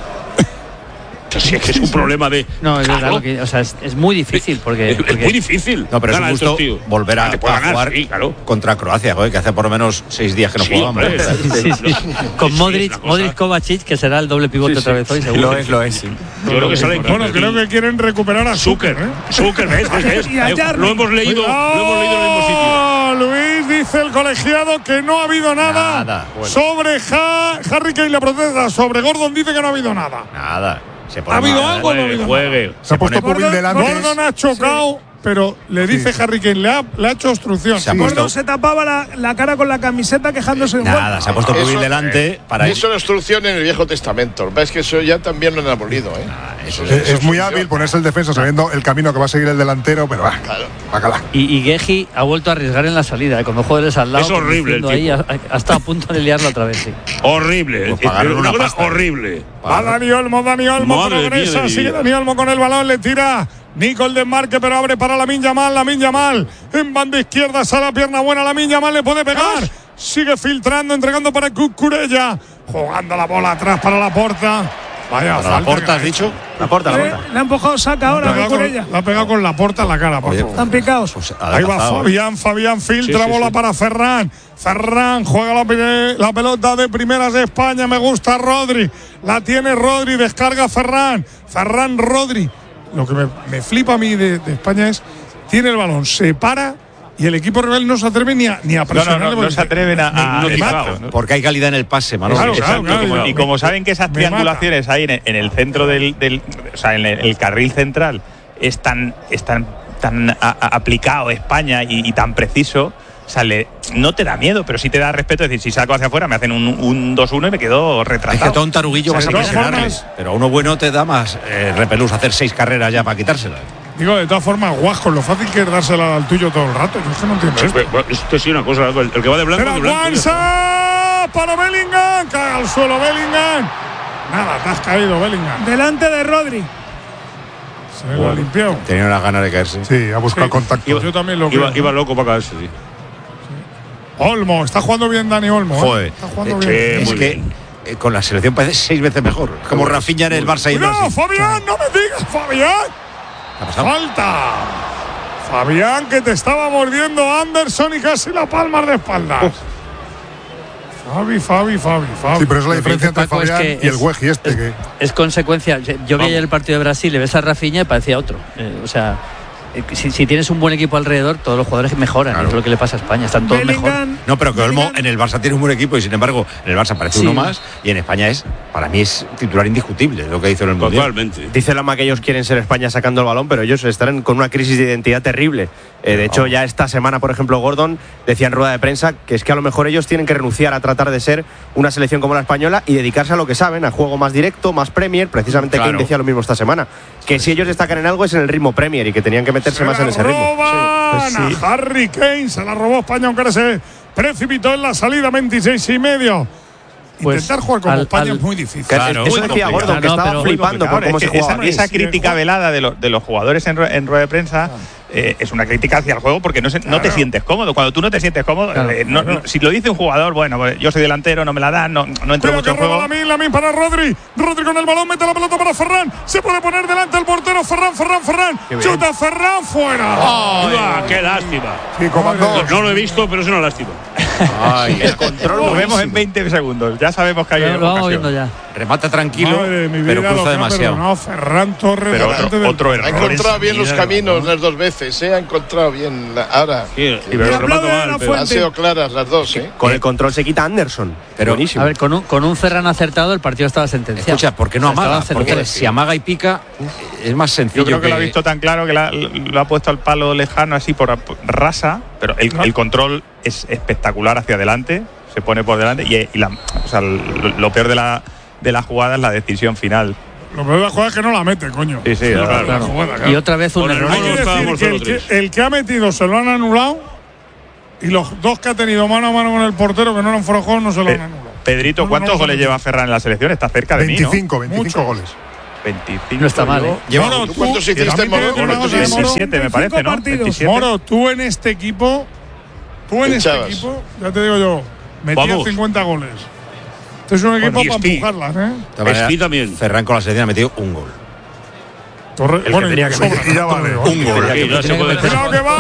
O sea, es que es un problema de. No, es claro. verdad, que, o sea, es, es muy difícil porque. Es, porque es muy difícil. No, pero es un gusto volver a, a ganar, jugar sí, claro. contra Croacia, joder, que hace por lo menos seis días que no sí, jugamos. Sí, sí. Con Modric, Modric Kovacic, que será el doble pivote sí, otra vez hoy, seguro. Lo es, lo es. Sí. Yo creo que salen. Bueno, creo que quieren recuperar a Zucker, ¿eh? Zucker, ¿ves? ¿ves? Lo hemos leído, lo hemos leído en el mismo sitio. Luis dice el colegiado que no ha habido nada, nada. Bueno. sobre ha Harry Kane, la protesta. Sobre Gordon dice que no ha habido nada. Nada. Se ¿Ha habido algo o no ha habido juegue. nada? Se ha puesto Pubil delante. Gordon ha chocado, sí. pero le dice sí. Harry Kane, le ha, le ha hecho obstrucción. Se, Gordon se tapaba la, la cara con la camiseta quejándose de un Nada, gol. Se ha puesto Pubil delante eh, para eso es obstrucción en el Viejo Testamento. Es que eso ya también lo han abolido, ¿eh? Nah, eso es, es, es muy hábil ponerse el defensa sabiendo el camino que va a seguir el delantero, pero va, claro, bacala. Y, y Geji ha vuelto a arriesgar en la salida, eh, con dos jugadores al lado. Es horrible el tipo. Ahí, ha, ha estado a punto de liarlo otra vez, sí. Horrible. Pues pagar una una pasta, horrible. Va Dani Olmo, Dani Olmo progresa, sigue Dani Olmo con el balón, le tira Nico el desmarque, pero abre para Lamine Yamal, Lamine Yamal en banda izquierda, sale la pierna buena, Lamine Yamal le puede pegar, sigue filtrando, entregando para Cucurella, jugando la bola atrás para Laporta. Vaya, para Laporta, ¿has dicho? Laporta, Laporta. Eh, le ha empujado Saka ahora, Cucurella. La ha pegado con Laporta en la cara, por favor. Están picados. Pues ahí va Fabián, Fabián filtra, sí, sí, bola sí. para Ferran. Ferran juega la, la pelota de primeras de España, me gusta Rodri. La tiene Rodri, descarga Ferran. Ferran, Rodri. Lo que me, me flipa a mí de, de España es, tiene el balón, se para y el equipo rival no se atreve ni a, ni a presionar. No, no, no, no se atreven a, a, a exacto, ¿no? Porque hay calidad en el pase, Manolo. Claro, exacto, claro, como, claro, y como saben que esas triangulaciones ahí en, en el centro del, del o sea, en el, el carril central es tan, es tan, tan a, a aplicado España y, y tan preciso, O sea, le, no te da miedo, pero sí te da respeto. Es decir, si salgo hacia afuera, me hacen un, un dos uno y me quedo retratado. Es que todo un taruguillo vas a presionarles. formas, pero a uno bueno te da más eh, repelús hacer seis carreras ya para quitársela. Digo, de todas formas, Guasco, lo fácil que es dársela al tuyo todo el rato. Yo es que no entiendo esto. Bueno, esto sí una cosa, el, el que va de blanco. Era de blanco Guanza para Bellingham. Cae al suelo Bellingham. Nada, te has caído, Bellingham. Delante de Rodri. Se bueno, lo ha limpiado. Tenía unas ganas de caerse. Sí, ha buscado sí, contacto. Iba, yo también lo iba, creo. Iba loco para caerse, sí. Olmo, está jugando bien Dani Olmo. Joder. ¿eh? Está jugando eh, bien. Es que eh, con la selección parece seis veces mejor. Como Rafinha en el Barça y el No, Fabián, no me digas, Fabián. Falta. Fabián, que te estaba mordiendo Anderson y casi la palma de espaldas. Oh. Fabi, Fabi, Fabi, Fabi. Sí, pero es la diferencia entre Fabián es que y el Güeji este. Es, que... es consecuencia. Yo vi ayer el partido de Brasil, le ves a Rafinha y parecía otro. Eh, o sea, Si, si tienes un buen equipo alrededor, todos los jugadores mejoran. Claro. Es lo que le pasa a España, están todos mejor. No, pero que Olmo en el Barça tiene un buen equipo y sin embargo en el Barça parece sí. uno más y en España es, para mí es titular indiscutible lo que hizo en el Mundial. Totalmente. Dice Lama que ellos quieren ser España sacando el balón, pero ellos están con una crisis de identidad terrible. Eh, de hecho, ya esta semana, por ejemplo, Gordon decía en rueda de prensa que es que a lo mejor ellos tienen que renunciar a tratar de ser una selección como la española y dedicarse a lo que saben, a juego más directo, más Premier. Precisamente claro. Kane decía lo mismo esta semana, que sí. si ellos destacan en algo es en el ritmo Premier y que tenían que meterse se Pues más en ese ritmo. Sí. Pues sí. Harry Kane se la robó España, aunque se precipitó en la salida veintiséis y medio. Pues intentar jugar como al, España al, es muy difícil. Claro, eso decía Gordon, que no, estaba flipando por cómo es se jugaba esa, aquí. esa crítica velada de, lo, de los jugadores en, en rueda de prensa eh, es una crítica hacia el juego porque no, se, claro. no te sientes cómodo. Cuando tú no te sientes cómodo, claro, eh, no, claro. no, si lo dice un jugador, bueno, pues yo soy delantero, no me la dan, no, no entro mucho en juego. Lamin, Lamin para Rodri. Rodri con el balón, mete la pelota para Ferran. Se puede poner delante el portero. Ferran, Ferran, Ferran. Chuta Ferran, fuera. Oh, oh, ¡qué lástima! Sí, comandó. No lo he visto, pero es una lástima. Ay, el control lo vemos en veinte segundos. Ya sabemos que hay ocasión. Lo vamos viendo ya. Remata tranquilo, Madre, pero cruza demasiado. No, Ferran Torres. Pero otro, otro error. Ha encontrado bien los caminos las dos veces, ¿eh? Ha encontrado bien. La, ahora. Sí, sí, pero remata mal, pero han sido claras las dos, ¿eh? Con el control se quita Anderson. Pero buenísimo. A ver, con un, con un Ferran acertado el partido estaba sentenciado. Escucha, ¿por qué no amaga? Porque si amaga y pica es más sencillo. Yo creo que, que lo ha visto tan claro que la, lo ha puesto al palo lejano así por, por rasa, pero el, el control es espectacular hacia adelante, se pone por delante y, y la, o sea, lo, lo peor de la de la jugada es la decisión final. Lo peor de la jugada es que no la mete, coño. Sí, sí, claro, claro. Jugada, claro. Y otra vez un error. Hay que decir que el, que el que ha metido se lo han anulado y los dos que ha tenido mano a mano con el portero que no eran fuera de juego no se lo han anulado. Pedrito, no, ¿cuántos no, no goles lleva Ferran en la selección? Está cerca de veinticinco, mí, ¿no? veinticinco goles. veinticinco. No está mal, ¿eh? Moro, ¿tú cuántos hiciste, Moro? veintisiete, me parece, ¿no? veintisiete. Moro, tú en este equipo, tú en este equipo, ya te digo yo, metías cincuenta goles. Este es un equipo bueno, para empujarlas, ¿eh? Espi también. Ferran con la selección ha metido un gol. Torre, el bueno, que tenía que meter, ya vale, un gol. ¡Cuidado que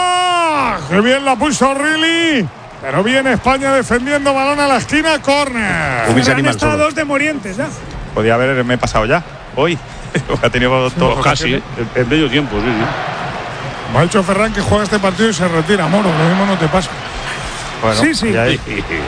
va! ¡Qué bien la puso Rilly! Pero viene España defendiendo balón a la esquina, córner. Han estado dos de Morientes ya. Podía haberme pasado ya, hoy. Ha tenido todos casi, ¿eh? En medio tiempo, sí, sí. Me ha dicho Ferran que juega este partido y se retira, Moro. Lo mismo no te pasa. Bueno, sí, sí. Ahí.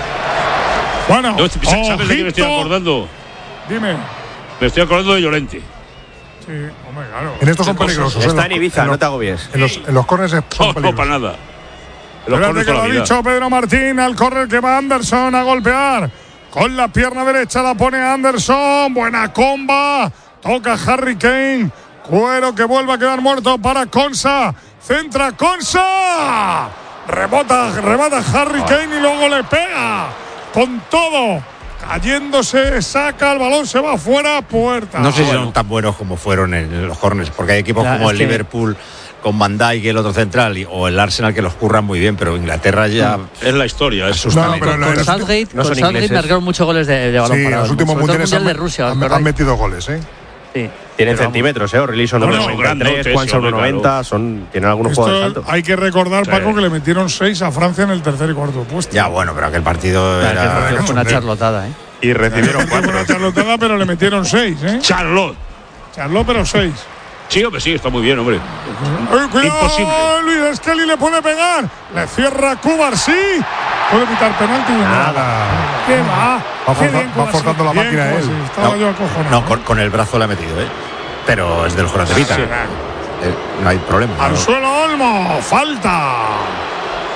Bueno, no, ¿sabes de qué me estoy acordando? Dime. Me estoy acordando de Llorente. Sí, hombre, claro. En estos son peligrosos. Está en Ibiza, no te agobies. En los, en los corners son peligrosos. No, para nada. Espérate que lo ha dicho Pedro Martín. Al correr que va Anderson a golpear. Con la pierna derecha la pone Anderson. Buena comba. Toca Harry Kane. Cuero que vuelve a quedar muerto para Konsa. Centra Konsa. Rebota, rebota Harry Kane y luego le pega. Con todo. Cayéndose, saca el balón, se va fuera, puerta. No sé si son tan buenos como fueron en los corners, porque hay equipos claro, como el que... Liverpool con Van Dijk y el otro central y, o el Arsenal que los curran muy bien, pero Inglaterra ya mm. es la historia, es asusta. No, con, con Southgate, no con Southgate marcaron muchos goles de, de balón sí, parado. Los últimos mundiales mundial han, de Rusia, han, han metido goles, ¿eh? Sí. Tienen centímetros, ¿eh? Orley son uno noventa y tres, Juan son uno noventa, son tienen algunos Esto jugadores altos. Hay que recordar, sí. Paco, que le metieron seis a Francia en el tercer y cuarto puesto. Ya, bueno, pero aquel partido claro, era, partido fue una charlotada, ¿eh? Y recibieron cuatro. Una charlotada, pero le metieron seis, ¿eh? Charlotte. Charlotte, pero seis. Sí, hombre, sí, está muy bien, hombre. Ay, cuidado, imposible. Luis Skelly le puede pegar. Le cierra Cubarsí. Puede quitar penalti. Nada. ¿Qué va? Va, forza, bien, va forzando la bien, máquina él. Estaba no, yo acojonado. No, con, con el brazo le ha metido, ¿eh? Pero es del Joratevita. Sí, eh, no hay problema. Al no. suelo Olmo. Falta.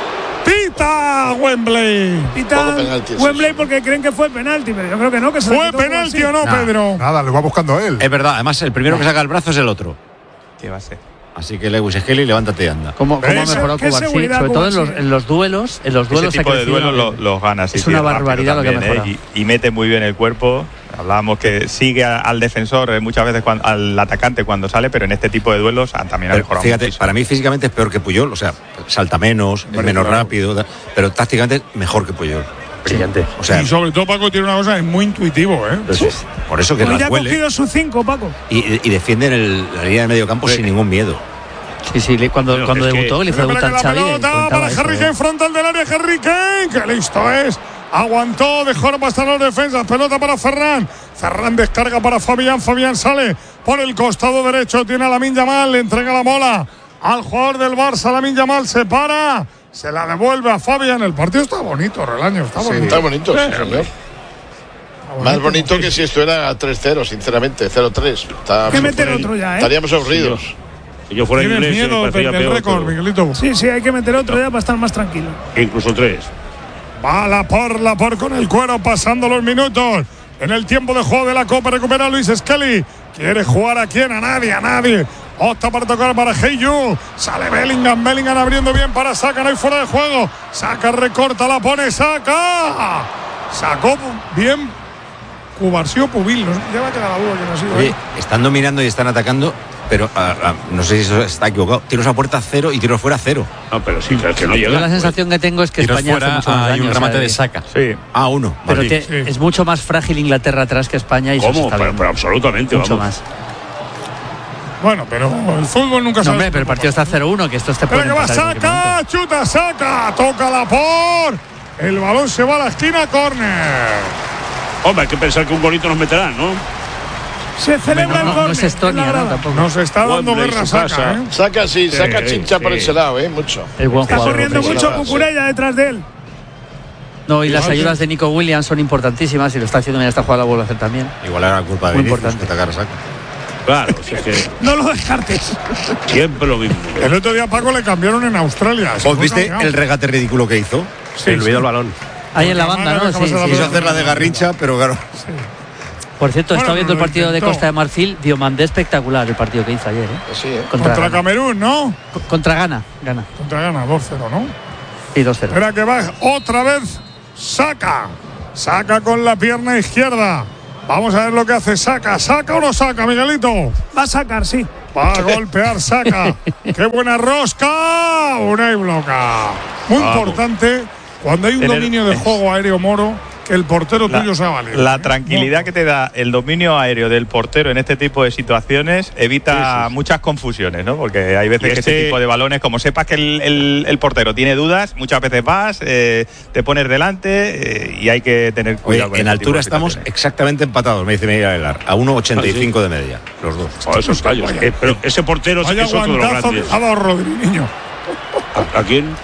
Pita Wembley. Pita Wembley porque creen que fue penalti, pero yo creo que no. Que se ¿Fue penalti o no, nah. Pedro? Nada, lo va buscando él. Es verdad, además el primero que saca el brazo es el otro. ¿Qué va a ser? Así que Lewis Skelly, levántate y anda. ¿Cómo, cómo ha mejorado Cubarsí? Sobre todo en los, en los duelos. En los duelos ese tipo de duelos los, los gana. Es una barbaridad también, lo que ha mejorado. ¿eh? y, y mete muy bien el cuerpo. Hablábamos que sigue al defensor muchas veces cuando, al atacante cuando sale, pero en este tipo de duelos también ha mejorado. Fíjate, muchísimo. Para mí físicamente es peor que Puyol, o sea, salta menos, es menos claro. rápido, pero tácticamente mejor que Puyol. Brillante. O sea, y sobre todo Paco tiene una cosa, es muy intuitivo, ¿eh? Entonces, por eso que pues ya ha cogido sus cinco, Paco. Y, y defiende en el, la línea de medio campo sí. sin ningún miedo. Sí, sí, cuando, no, cuando debutó, que, le hizo debutar Xavi. La pelota para Harry Kane, frontal del área, Harry Kane, que listo es. Aguantó, dejó pasar los defensas. Pelota para Ferran. Ferran descarga para Fabián. Fabián sale por el costado derecho. Tiene a Lamine Yamal. Le entrega la bola al jugador del Barça. Lamine Yamal se para. Se la devuelve a Fabián. El partido está bonito, Relaño. Está bonito. Sí, está bonito, sí, señor. Más bonito que si esto era tres cero, sinceramente. cero tres. Hay que meter otro ya, ¿eh? Estaríamos aburridos. Si yo fuera inglés, miedo del récord, Miguelito. Sí, sí, hay que meter otro ya para estar más tranquilo. Incluso tres. Va la por, la por con el cuero, pasando los minutos. En el tiempo de juego de la Copa recupera Luis Skelly. ¿Quiere jugar a quién? A nadie, a nadie. Opta para tocar para Heyu. Sale Bellingham, Bellingham abriendo bien para Saka, no hay fuera de juego. Saka recorta, la pone Saka. Sacó bien Cubarsí o Pubil. No, ya va a quedar la duda que no ha sido. Oye, ahí. Están dominando y están atacando. Pero a, a, no sé si eso está equivocado. Tiros a puerta cero y tiros fuera cero. No, pero sí, claro que no llega. Yo la sensación que tengo es que tiros España fuera, hace mucho más hay daño, un remate o sea, de Saka. Sí. A uno. Pero vale. te, sí. es mucho más frágil Inglaterra atrás que España y ¿Cómo? eso está pero, bien. pero absolutamente, mucho vamos. más. Bueno, pero el fútbol nunca no, sabe. hombre, pero el partido está cero uno, que esto te puede Pero que va Saka, chuta Saka, toca la por. El balón se va a la esquina, córner. Hombre, hay que pensar que un golito nos meterán, ¿no? Se celebra no, el no, no es Estonia, ¿no? Tampoco. Nos está dando guerra Saka, ¿eh? Saka sí, sí Saka chincha sí. por ese lado, ¿eh? Mucho. El buen está jugador, corriendo mucho sí. Cucurella detrás de él. No, y las ayudas de Nico Williams son importantísimas y lo está haciendo bien esta jugada, la vuelve a hacer también. Igual era culpa de Muy Vinicius importante. que atacara Saka. Claro, si es que No lo descartes. siempre lo mismo. El otro día Paco le cambiaron en Australia. ¿Os viste el regate ridículo que hizo? Sí, Se olvidó sí. el balón. Ahí en la banda, ¿no? Sí, sí. Quiso hacer la de Garrincha, pero claro. Sí. Por cierto, he Bueno, estado viendo el lo partido intentó. de Costa de Marfil. Diomandé espectacular el partido que hizo ayer, ¿eh? Sí, ¿eh? Contra, Ghana. Camerún, ¿no? Co- Contra Ghana, Ghana. Contra Ghana, dos cero, ¿no? Y dos cero. Espera que va otra vez Saka. Saka con la pierna izquierda. Vamos a ver lo que hace Saka. ¿Saca o no saca, Miguelito? Va a sacar, sí. Va a golpear Saka. ¡Qué buena rosca! Una y bloca. Muy Vamos. importante cuando hay un Tener- dominio de juego aéreo, Moro, que el portero La, tuyo sea válido. la tranquilidad que te da el dominio aéreo del portero en este tipo de situaciones evita Sí, sí, sí. muchas confusiones, ¿no? Porque hay veces Y que este- ese tipo de balones, como sepas que el, el- el portero tiene dudas, muchas veces vas, eh, te pones delante eh, y hay que tener Oye, cuidado con en ese tipo altura de estamos situaciones. exactamente empatados, me dice Miguel Aguilar. A uno ochenta y cinco de media, los dos. Oh, esos callos. Eh, pero ese portero Vaya es otro de los guantazo que grandes. ha dado Rodri, niño. ¿A, a quién?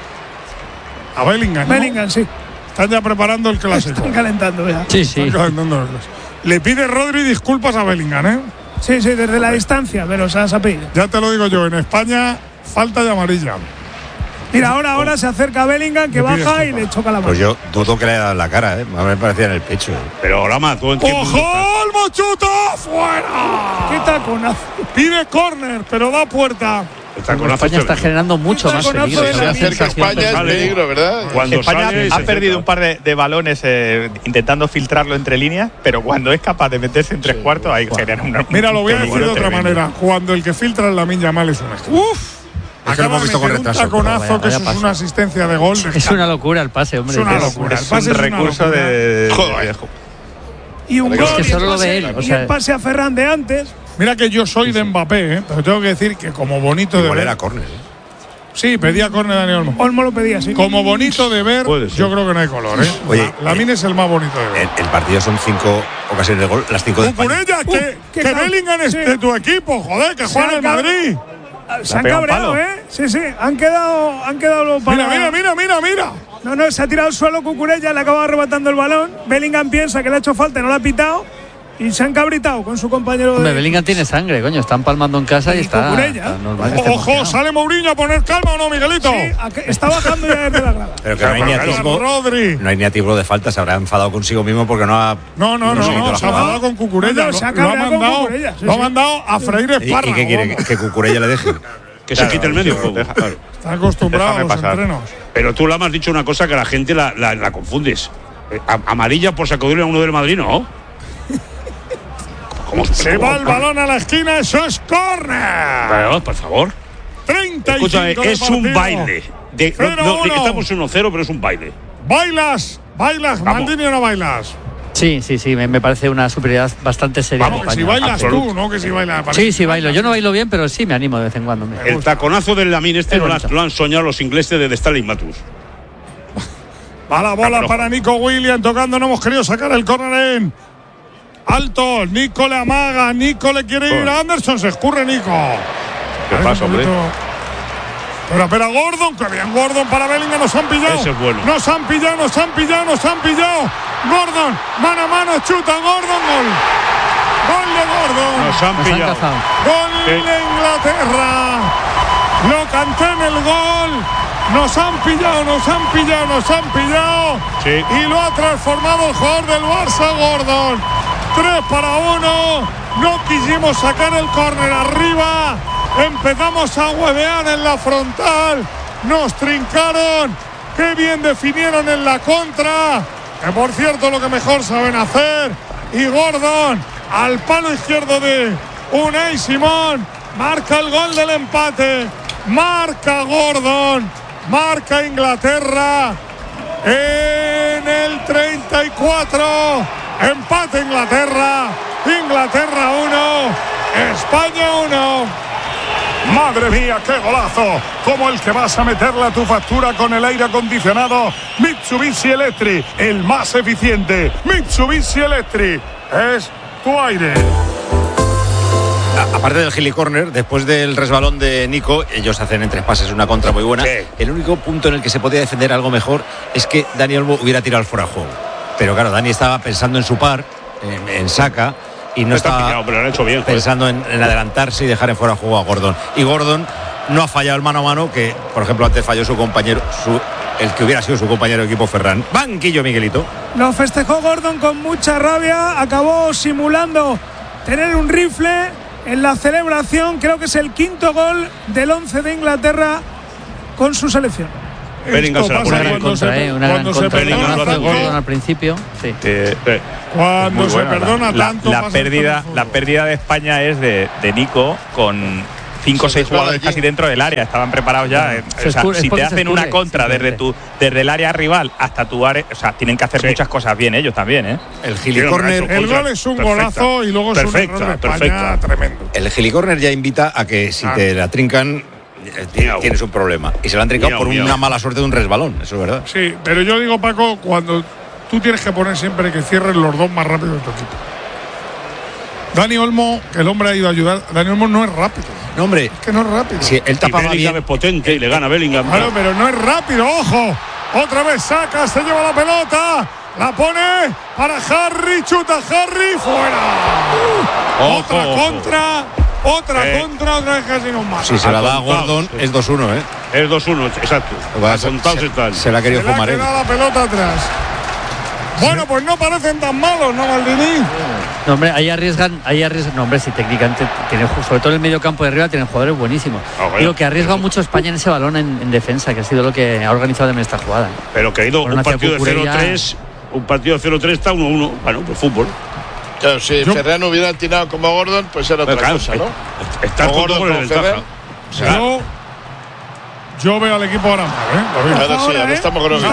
A Bellingham, ¿no? Bellingham, sí. Están ya preparando el clásico. Están calentando ya. Sí, sí. Están calentando el clásico. Le pide Rodri disculpas a Bellingham, ¿eh? Sí, sí, desde la distancia, pero se ha sabido. Ya te lo digo yo, en España falta de amarilla. Mira, ahora, ahora se acerca a Bellingham, que Le pide baja y disculpas. le choca la mano. Pues yo dudo que le haya dado en la cara, ¿eh? A mí me parecía en el pecho. Pero Lama, ¿tú en qué mundo estás? ¡Ojo! ¡El mochuto! ¡Fuera! ¡Qué taconazo! Pide córner, pero da puerta. El taconazo España está tremendo. generando mucho más taconazo peligro. de Esa la Se acerca sensación España, es personal. peligro, ¿verdad? Cuando España sale, ha se perdido acerca. un par de, de balones eh, intentando filtrarlo entre líneas, pero cuando es capaz de meterse en tres cuartos, ahí genera una. Mira, lo voy a un decir de otra tremendo. manera. Cuando el que filtra en Lamine Yamal es un estrella. ¡Uf! Es que lo hemos visto con un retraso, taconazo, pero vaya- que eso vaya es una asistencia de gol. Es una locura el pase, hombre. Es una Es- locura. El Es pase un es una recurso locura. de. Joder. Y un Es gol. que y el solo lo pase- ve él, o y sea- el pase a Ferran de antes. Mira que yo soy de Mbappé, ¿eh? Pero tengo que decir que como bonito de Igual ver. era córner, ¿eh? Sí, pedía córner Dani Olmo. Olmo lo pedía, sí. Como bonito de ver, Puede ser. yo creo que no hay color, ¿eh? Oye, La- Lamine es el más bonito de ver. El, el partido son cinco ocasiones de gol, las cinco de España. Cucurella, que, qué que cal- Bellingham es sí. de tu equipo, joder, que Se juega en el acaba- Madrid. Se han pegado un cabreado, palo. ¿eh? Sí, sí. Han quedado, han quedado para. Mira, mira, mira, mira, mira. No, no, se ha tirado al suelo Cucurella, le acaba arrebatando el balón. Bellingham piensa que le ha hecho falta y no lo ha pitado. Y se han cabritado con su compañero. Hombre, de... Bellingham tiene sangre, coño. Están palmando en casa y, y está, está normal que esté Ojo, emocionado. Sale Mourinho a poner calma o no, Miguelito. Sí, está bajando ya desde la grada. Pero que no hay ni atisbo, no hay ni atisbo de falta. Se habrá enfadado consigo mismo porque no ha. No, no, no, no, no se ha enfadado con Cucurella. No, no, lo, lo, ha mandado, Cucurella, sí, lo ha mandado a freír espárragos. ¿Y, ¿Y qué quiere? ¿Que Cucurella le deje? Que claro, se quite el medio juego. Claro. Está acostumbrado a los pasar. entrenos. Pero tú le has dicho una cosa que la gente la, la, la confundes. Amarilla por sacudirle a uno del Madrid, ¿no? ¿Cómo se va el balón a la esquina? Eso es córner. Pero, por favor. treinta y cinco Escúchame, es un baile. De, cero, no, no, estamos uno cero, pero es un baile. ¿Bailas? ¿Bailas, Maldini, o no bailas? Sí, sí, sí, me, me parece una superioridad bastante seria. Vamos, que si bailas Absolut. tú, ¿no? Que si bailas. Sí, sí, bailo. Yo no bailo bien, pero sí me animo de vez en cuando. Me el taconazo del Lamine este lo, lo han soñado los ingleses de Stalin Matus. Va la bola no, para Nico Williams tocando, no hemos querido sacar el córner en alto. Nico le amaga, Nico le quiere ir a Anderson, se escurre Nico. ¿Qué pasa, hombre? Pero espera, Gordon, que bien Gordon para Bellingham, nos han pillado. Ese es bueno. Nos han pillado, nos han pillado, nos han pillado. Gordon, mano a mano, chuta, Gordon, gol. Gol de Gordon. Nos han pillado. Nos han gol ¿Qué? de Inglaterra. Lo canté en el gol. Nos han pillado, nos han pillado, nos han pillado. Sí. Y lo ha transformado el jugador del Barça, Gordon. tres para uno. No quisimos sacar el córner arriba. Empezamos a huevear en la frontal. Nos trincaron. Qué bien definieron en la contra. Que por cierto, lo que mejor saben hacer. Y Gordon al palo izquierdo de Unai Simón. Marca el gol del empate. Marca Gordon. Marca Inglaterra en el treinta y cuatro. Empate Inglaterra. Inglaterra uno. España uno. Madre mía, qué golazo. Como el que vas a meterle a tu factura con el aire acondicionado Mitsubishi Electric. El más eficiente. Mitsubishi Electric. Es tu aire. Aparte del gilicorner, después del resbalón de Nico, ellos hacen en tres pases una contra muy buena. Sí. El único punto en el que se podía defender algo mejor es que Dani Olmo hubiera tirado el fuera de juego. Pero claro, Dani estaba pensando en su par, en, en Saka, y no estaba pillado, pero lo han hecho bien, pensando en, en adelantarse y dejar en fuera de juego a Gordon. Y Gordon no ha fallado el mano a mano, que por ejemplo antes falló su compañero, su, el que hubiera sido su compañero de equipo, Ferran. Banquillo, Miguelito. Lo festejó Gordon con mucha rabia, acabó simulando tener un rifle en la celebración. Creo que es el quinto gol del once de Inglaterra con su selección. Bellingham se la pone una gran contra, eh, una gran contra. El Gordon al principio. Sí. Eh, eh, cuando se perdona la, tanto. La, la pérdida, la pérdida de España es de, de Nico con cinco o seis jugadores casi dentro del área. Estaban preparados ya. Eh, o sea, si te hacen una contra desde tu desde el área rival hasta tu área, o sea, tienen que hacer sí. muchas cosas bien ellos también, ¿eh? El gilicorner, el gol es un perfecta, golazo y luego perfecta, es un error de España tremendo. El gilicorner ya invita a que si ah. te la trincan tienes un problema. Y se lo han trincado miau, por miau. una mala suerte de un resbalón, eso es verdad. Sí, pero yo digo, Paco, cuando tú tienes que poner siempre que cierren los dos más rápido de tu equipo. Dani Olmo, que el hombre ha ido a ayudar. Dani Olmo no es rápido. No, hombre. Es que no es rápido. Si él tapaba Bellingham bien. es potente y le gana Bellingham. Claro, pero no es rápido, ojo. Otra vez saca, se lleva la pelota. La pone para Harry, chuta Harry, fuera. Uh, ojo, otra ojo. contra. Otra eh. contra, otra vez casi nos mata. Si se la da a Gordon, sí. es dos uno, ¿eh? Es dos uno, exacto. Se, se, se la ha querido se fumar. Se le ha quedado la pelota atrás. Bueno, pues no parecen tan malos, ¿no, Maldini? No, hombre, ahí arriesgan, ahí arriesgan. No, hombre, si técnicamente tiene, sobre todo en el medio campo de arriba, tienen jugadores buenísimos. Oh, bueno, Digo que ha arriesgado mucho España en ese balón en, en defensa, que ha sido lo que ha organizado también esta jugada. Pero que ha ido un partido de cero tres, un partido de cero tres está uno uno. Bueno, pues fútbol. Claro, si Yo, Ferran hubiera tirado como Gordon, pues era otra claro, cosa, ¿no? Está todo con el Ferran. Yo, yo veo al equipo ahora mal, ¿eh? Ahora, ahora sí, ahora ¿eh? estamos con los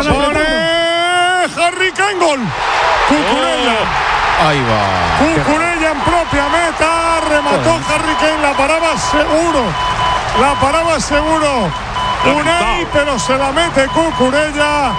Harry Kane, gol. Cucurella. Oh, ahí va. Cucurella en propia meta. Remató oh. Harry Kane. La paraba seguro. La paraba seguro. Unai, pero se la mete Cucurella.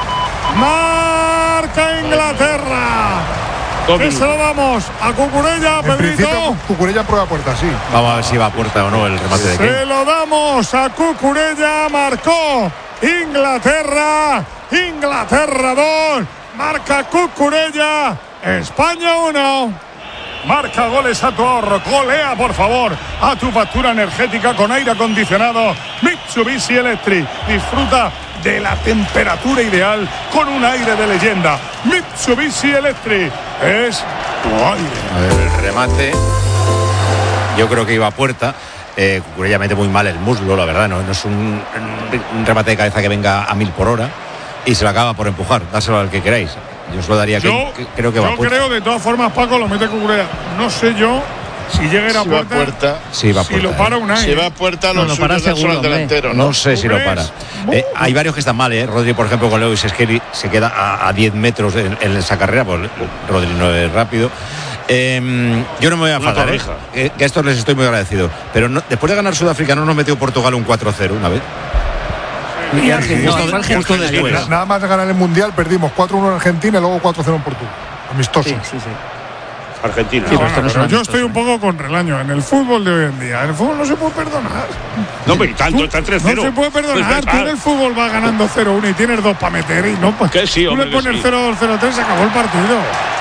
Marca Inglaterra. ¿Qué se lo damos? A Cucurella, en Pedrito. Cucurella prueba puerta, sí. Vamos a ver si va a puerta o no el remate de Kane. Se lo damos a Cucurella. Marcó Inglaterra. Inglaterra dos, marca Cucurella, España uno. Marca goles a tu ahorro. Golea, por favor, a tu factura energética con aire acondicionado Mitsubishi Electric. Disfruta de la temperatura ideal con un aire de leyenda. Mitsubishi Electric es tu aire. A ver, el remate, yo creo que iba a puerta. Eh, Cucurella mete muy mal el muslo, la verdad. No, no es un, un remate de cabeza que venga a mil por hora y se lo acaba por empujar. Dárselo al que queráis. Yo os lo daría. Yo, que, que creo que va yo a puerta. creo, de todas formas, Paco lo mete Cucurella. No sé yo si llega a ir a Si va a puerta, puerta. Sí, va a si puerta, lo para eh. Unai. Si va a puerta, lo No, lo suyo para es dárselo seguro, al hombre. delantero, ¿no? No sé si lo ¿Tú para. crees? Eh, hay varios que están mal, ¿eh? Rodri, por ejemplo, con Lewis Skelly se queda a, a diez metros en, en esa carrera. Pues Rodri no es rápido. Eh, yo no me voy a enfadar, ¿eh? que, que a estos les estoy muy agradecido. Pero no, después de ganar Sudáfrica, ¿no nos metió Portugal un cuatro cero una vez? Y Argentina, Justo- fue Argentina justo ayer. después. Nada más de ganar el Mundial, perdimos cuatro uno en Argentina y luego cuatro cero en Portugal. Amistoso. Sí, sí, sí. Argentina. Sí, pero esto no es Pero un yo amistoso, estoy un poco con Relaño. En el fútbol de hoy en día, en el fútbol no se puede perdonar. No, pero y tanto, está tres cero. No se puede perdonar. Pues, Tú en el fútbol vas ganando cero uno y tienes dos para meter y no. Pues, Que sí, tú hombre, le que pones sí. cero dos cero tres, se acabó el partido.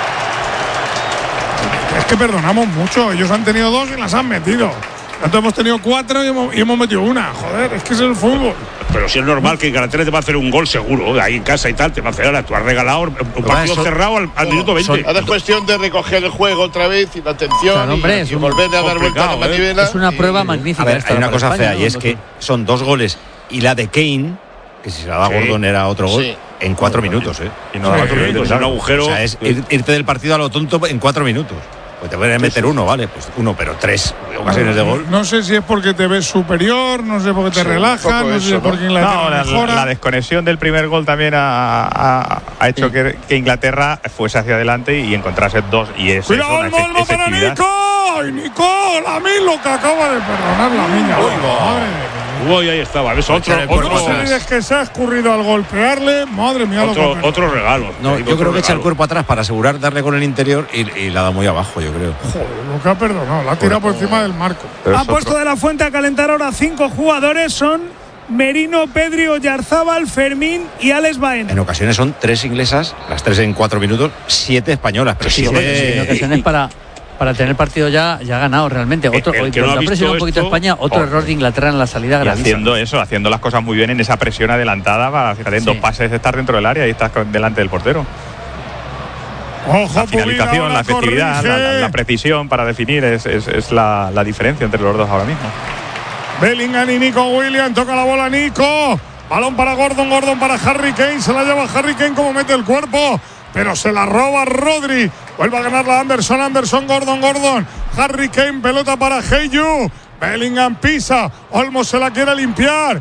Es que perdonamos mucho. Ellos han tenido dos y las han metido. Nosotros hemos tenido cuatro y hemos, y hemos metido una. Joder, es que es el fútbol. Pero si es normal que Inglaterra te va a hacer un gol seguro, ahí en casa y tal, te va a hacer. Ahora tú has regalado un partido son- cerrado al, al minuto veinte. Ahora es cuestión de recoger el juego otra vez y la atención Claro, hombre, y, es y un- volverle a dar vuelta a la complicado, ¿eh? manivela. Es una y- prueba magnífica. A ver, esta hay una para cosa España, fea y ¿no? es que son dos goles y la de Kane, que si se la da Sí. Gordon era otro gol, Sí. en cuatro minutos, ¿eh? Y no Sí, cuatro minutos, Es claro. un agujero. O sea, es ir- irte del partido a lo tonto en cuatro minutos. Pues te pueden meter uno, ¿vale? Pues uno, pero tres ocasiones de gol. No sé si es porque te ves superior, no sé por qué te Sí, un relajas, poco no sé eso, si es ¿no? porque Inglaterra No, la, mejora. la desconexión del primer gol también ha, ha- ha hecho que, que Inglaterra fuese hacia adelante y encontrase dos. Y es eso, Cuidado una el efe- Molmo para efectividad. Nico. ¡Ay, Nico! La mí lo que acaba de perdonar la niña. Madre mía. Uy, ahí estaba. ¿Ves? Otro, echar el cuerpo otro, No sé si es que se ha escurrido al golpearle. Madre mía, lo otro, que ha otro regalo. No, Ahí, yo otro creo que echa el regalo. cuerpo atrás para asegurar darle con el interior y, y la da muy abajo, yo creo. Joder, lo que ha perdonado. La ha tirado por encima del marco. Pero Ha es puesto otro. de la Fuente a calentar ahora cinco jugadores. Son Merino, Pedri, Oyarzábal, Fermín y Alex Baena. En ocasiones son tres inglesas, las tres en cuatro minutos, siete españolas. Pero Sí, siete- hombre, sí, en ocasiones para, para tener partido ya, ya ganado realmente. Otro, el hoy que no ha ha visto presionado un poquito esto, España, otro joder. error de Inglaterra en la salida Y gravísimo. haciendo eso, haciendo las cosas muy bien en esa presión adelantada, para, fíjate, en Sí. dos pases estar dentro del área y estás con- delante del portero. Ojo, La finalización, Pubina, la efectividad, la, la- la precisión para definir es, es- es la, la diferencia entre los dos ahora mismo. Bellingham y Nico Williams. Toca la bola Nico. Balón para Gordon. Gordon para Harry Kane. Se la lleva Harry Kane como mete el cuerpo. Pero se la roba Rodri. Vuelve a ganar la Anderson. Anderson, Gordon, Gordon. Harry Kane, pelota para Heyu. Bellingham pisa. Olmo se la quiere limpiar.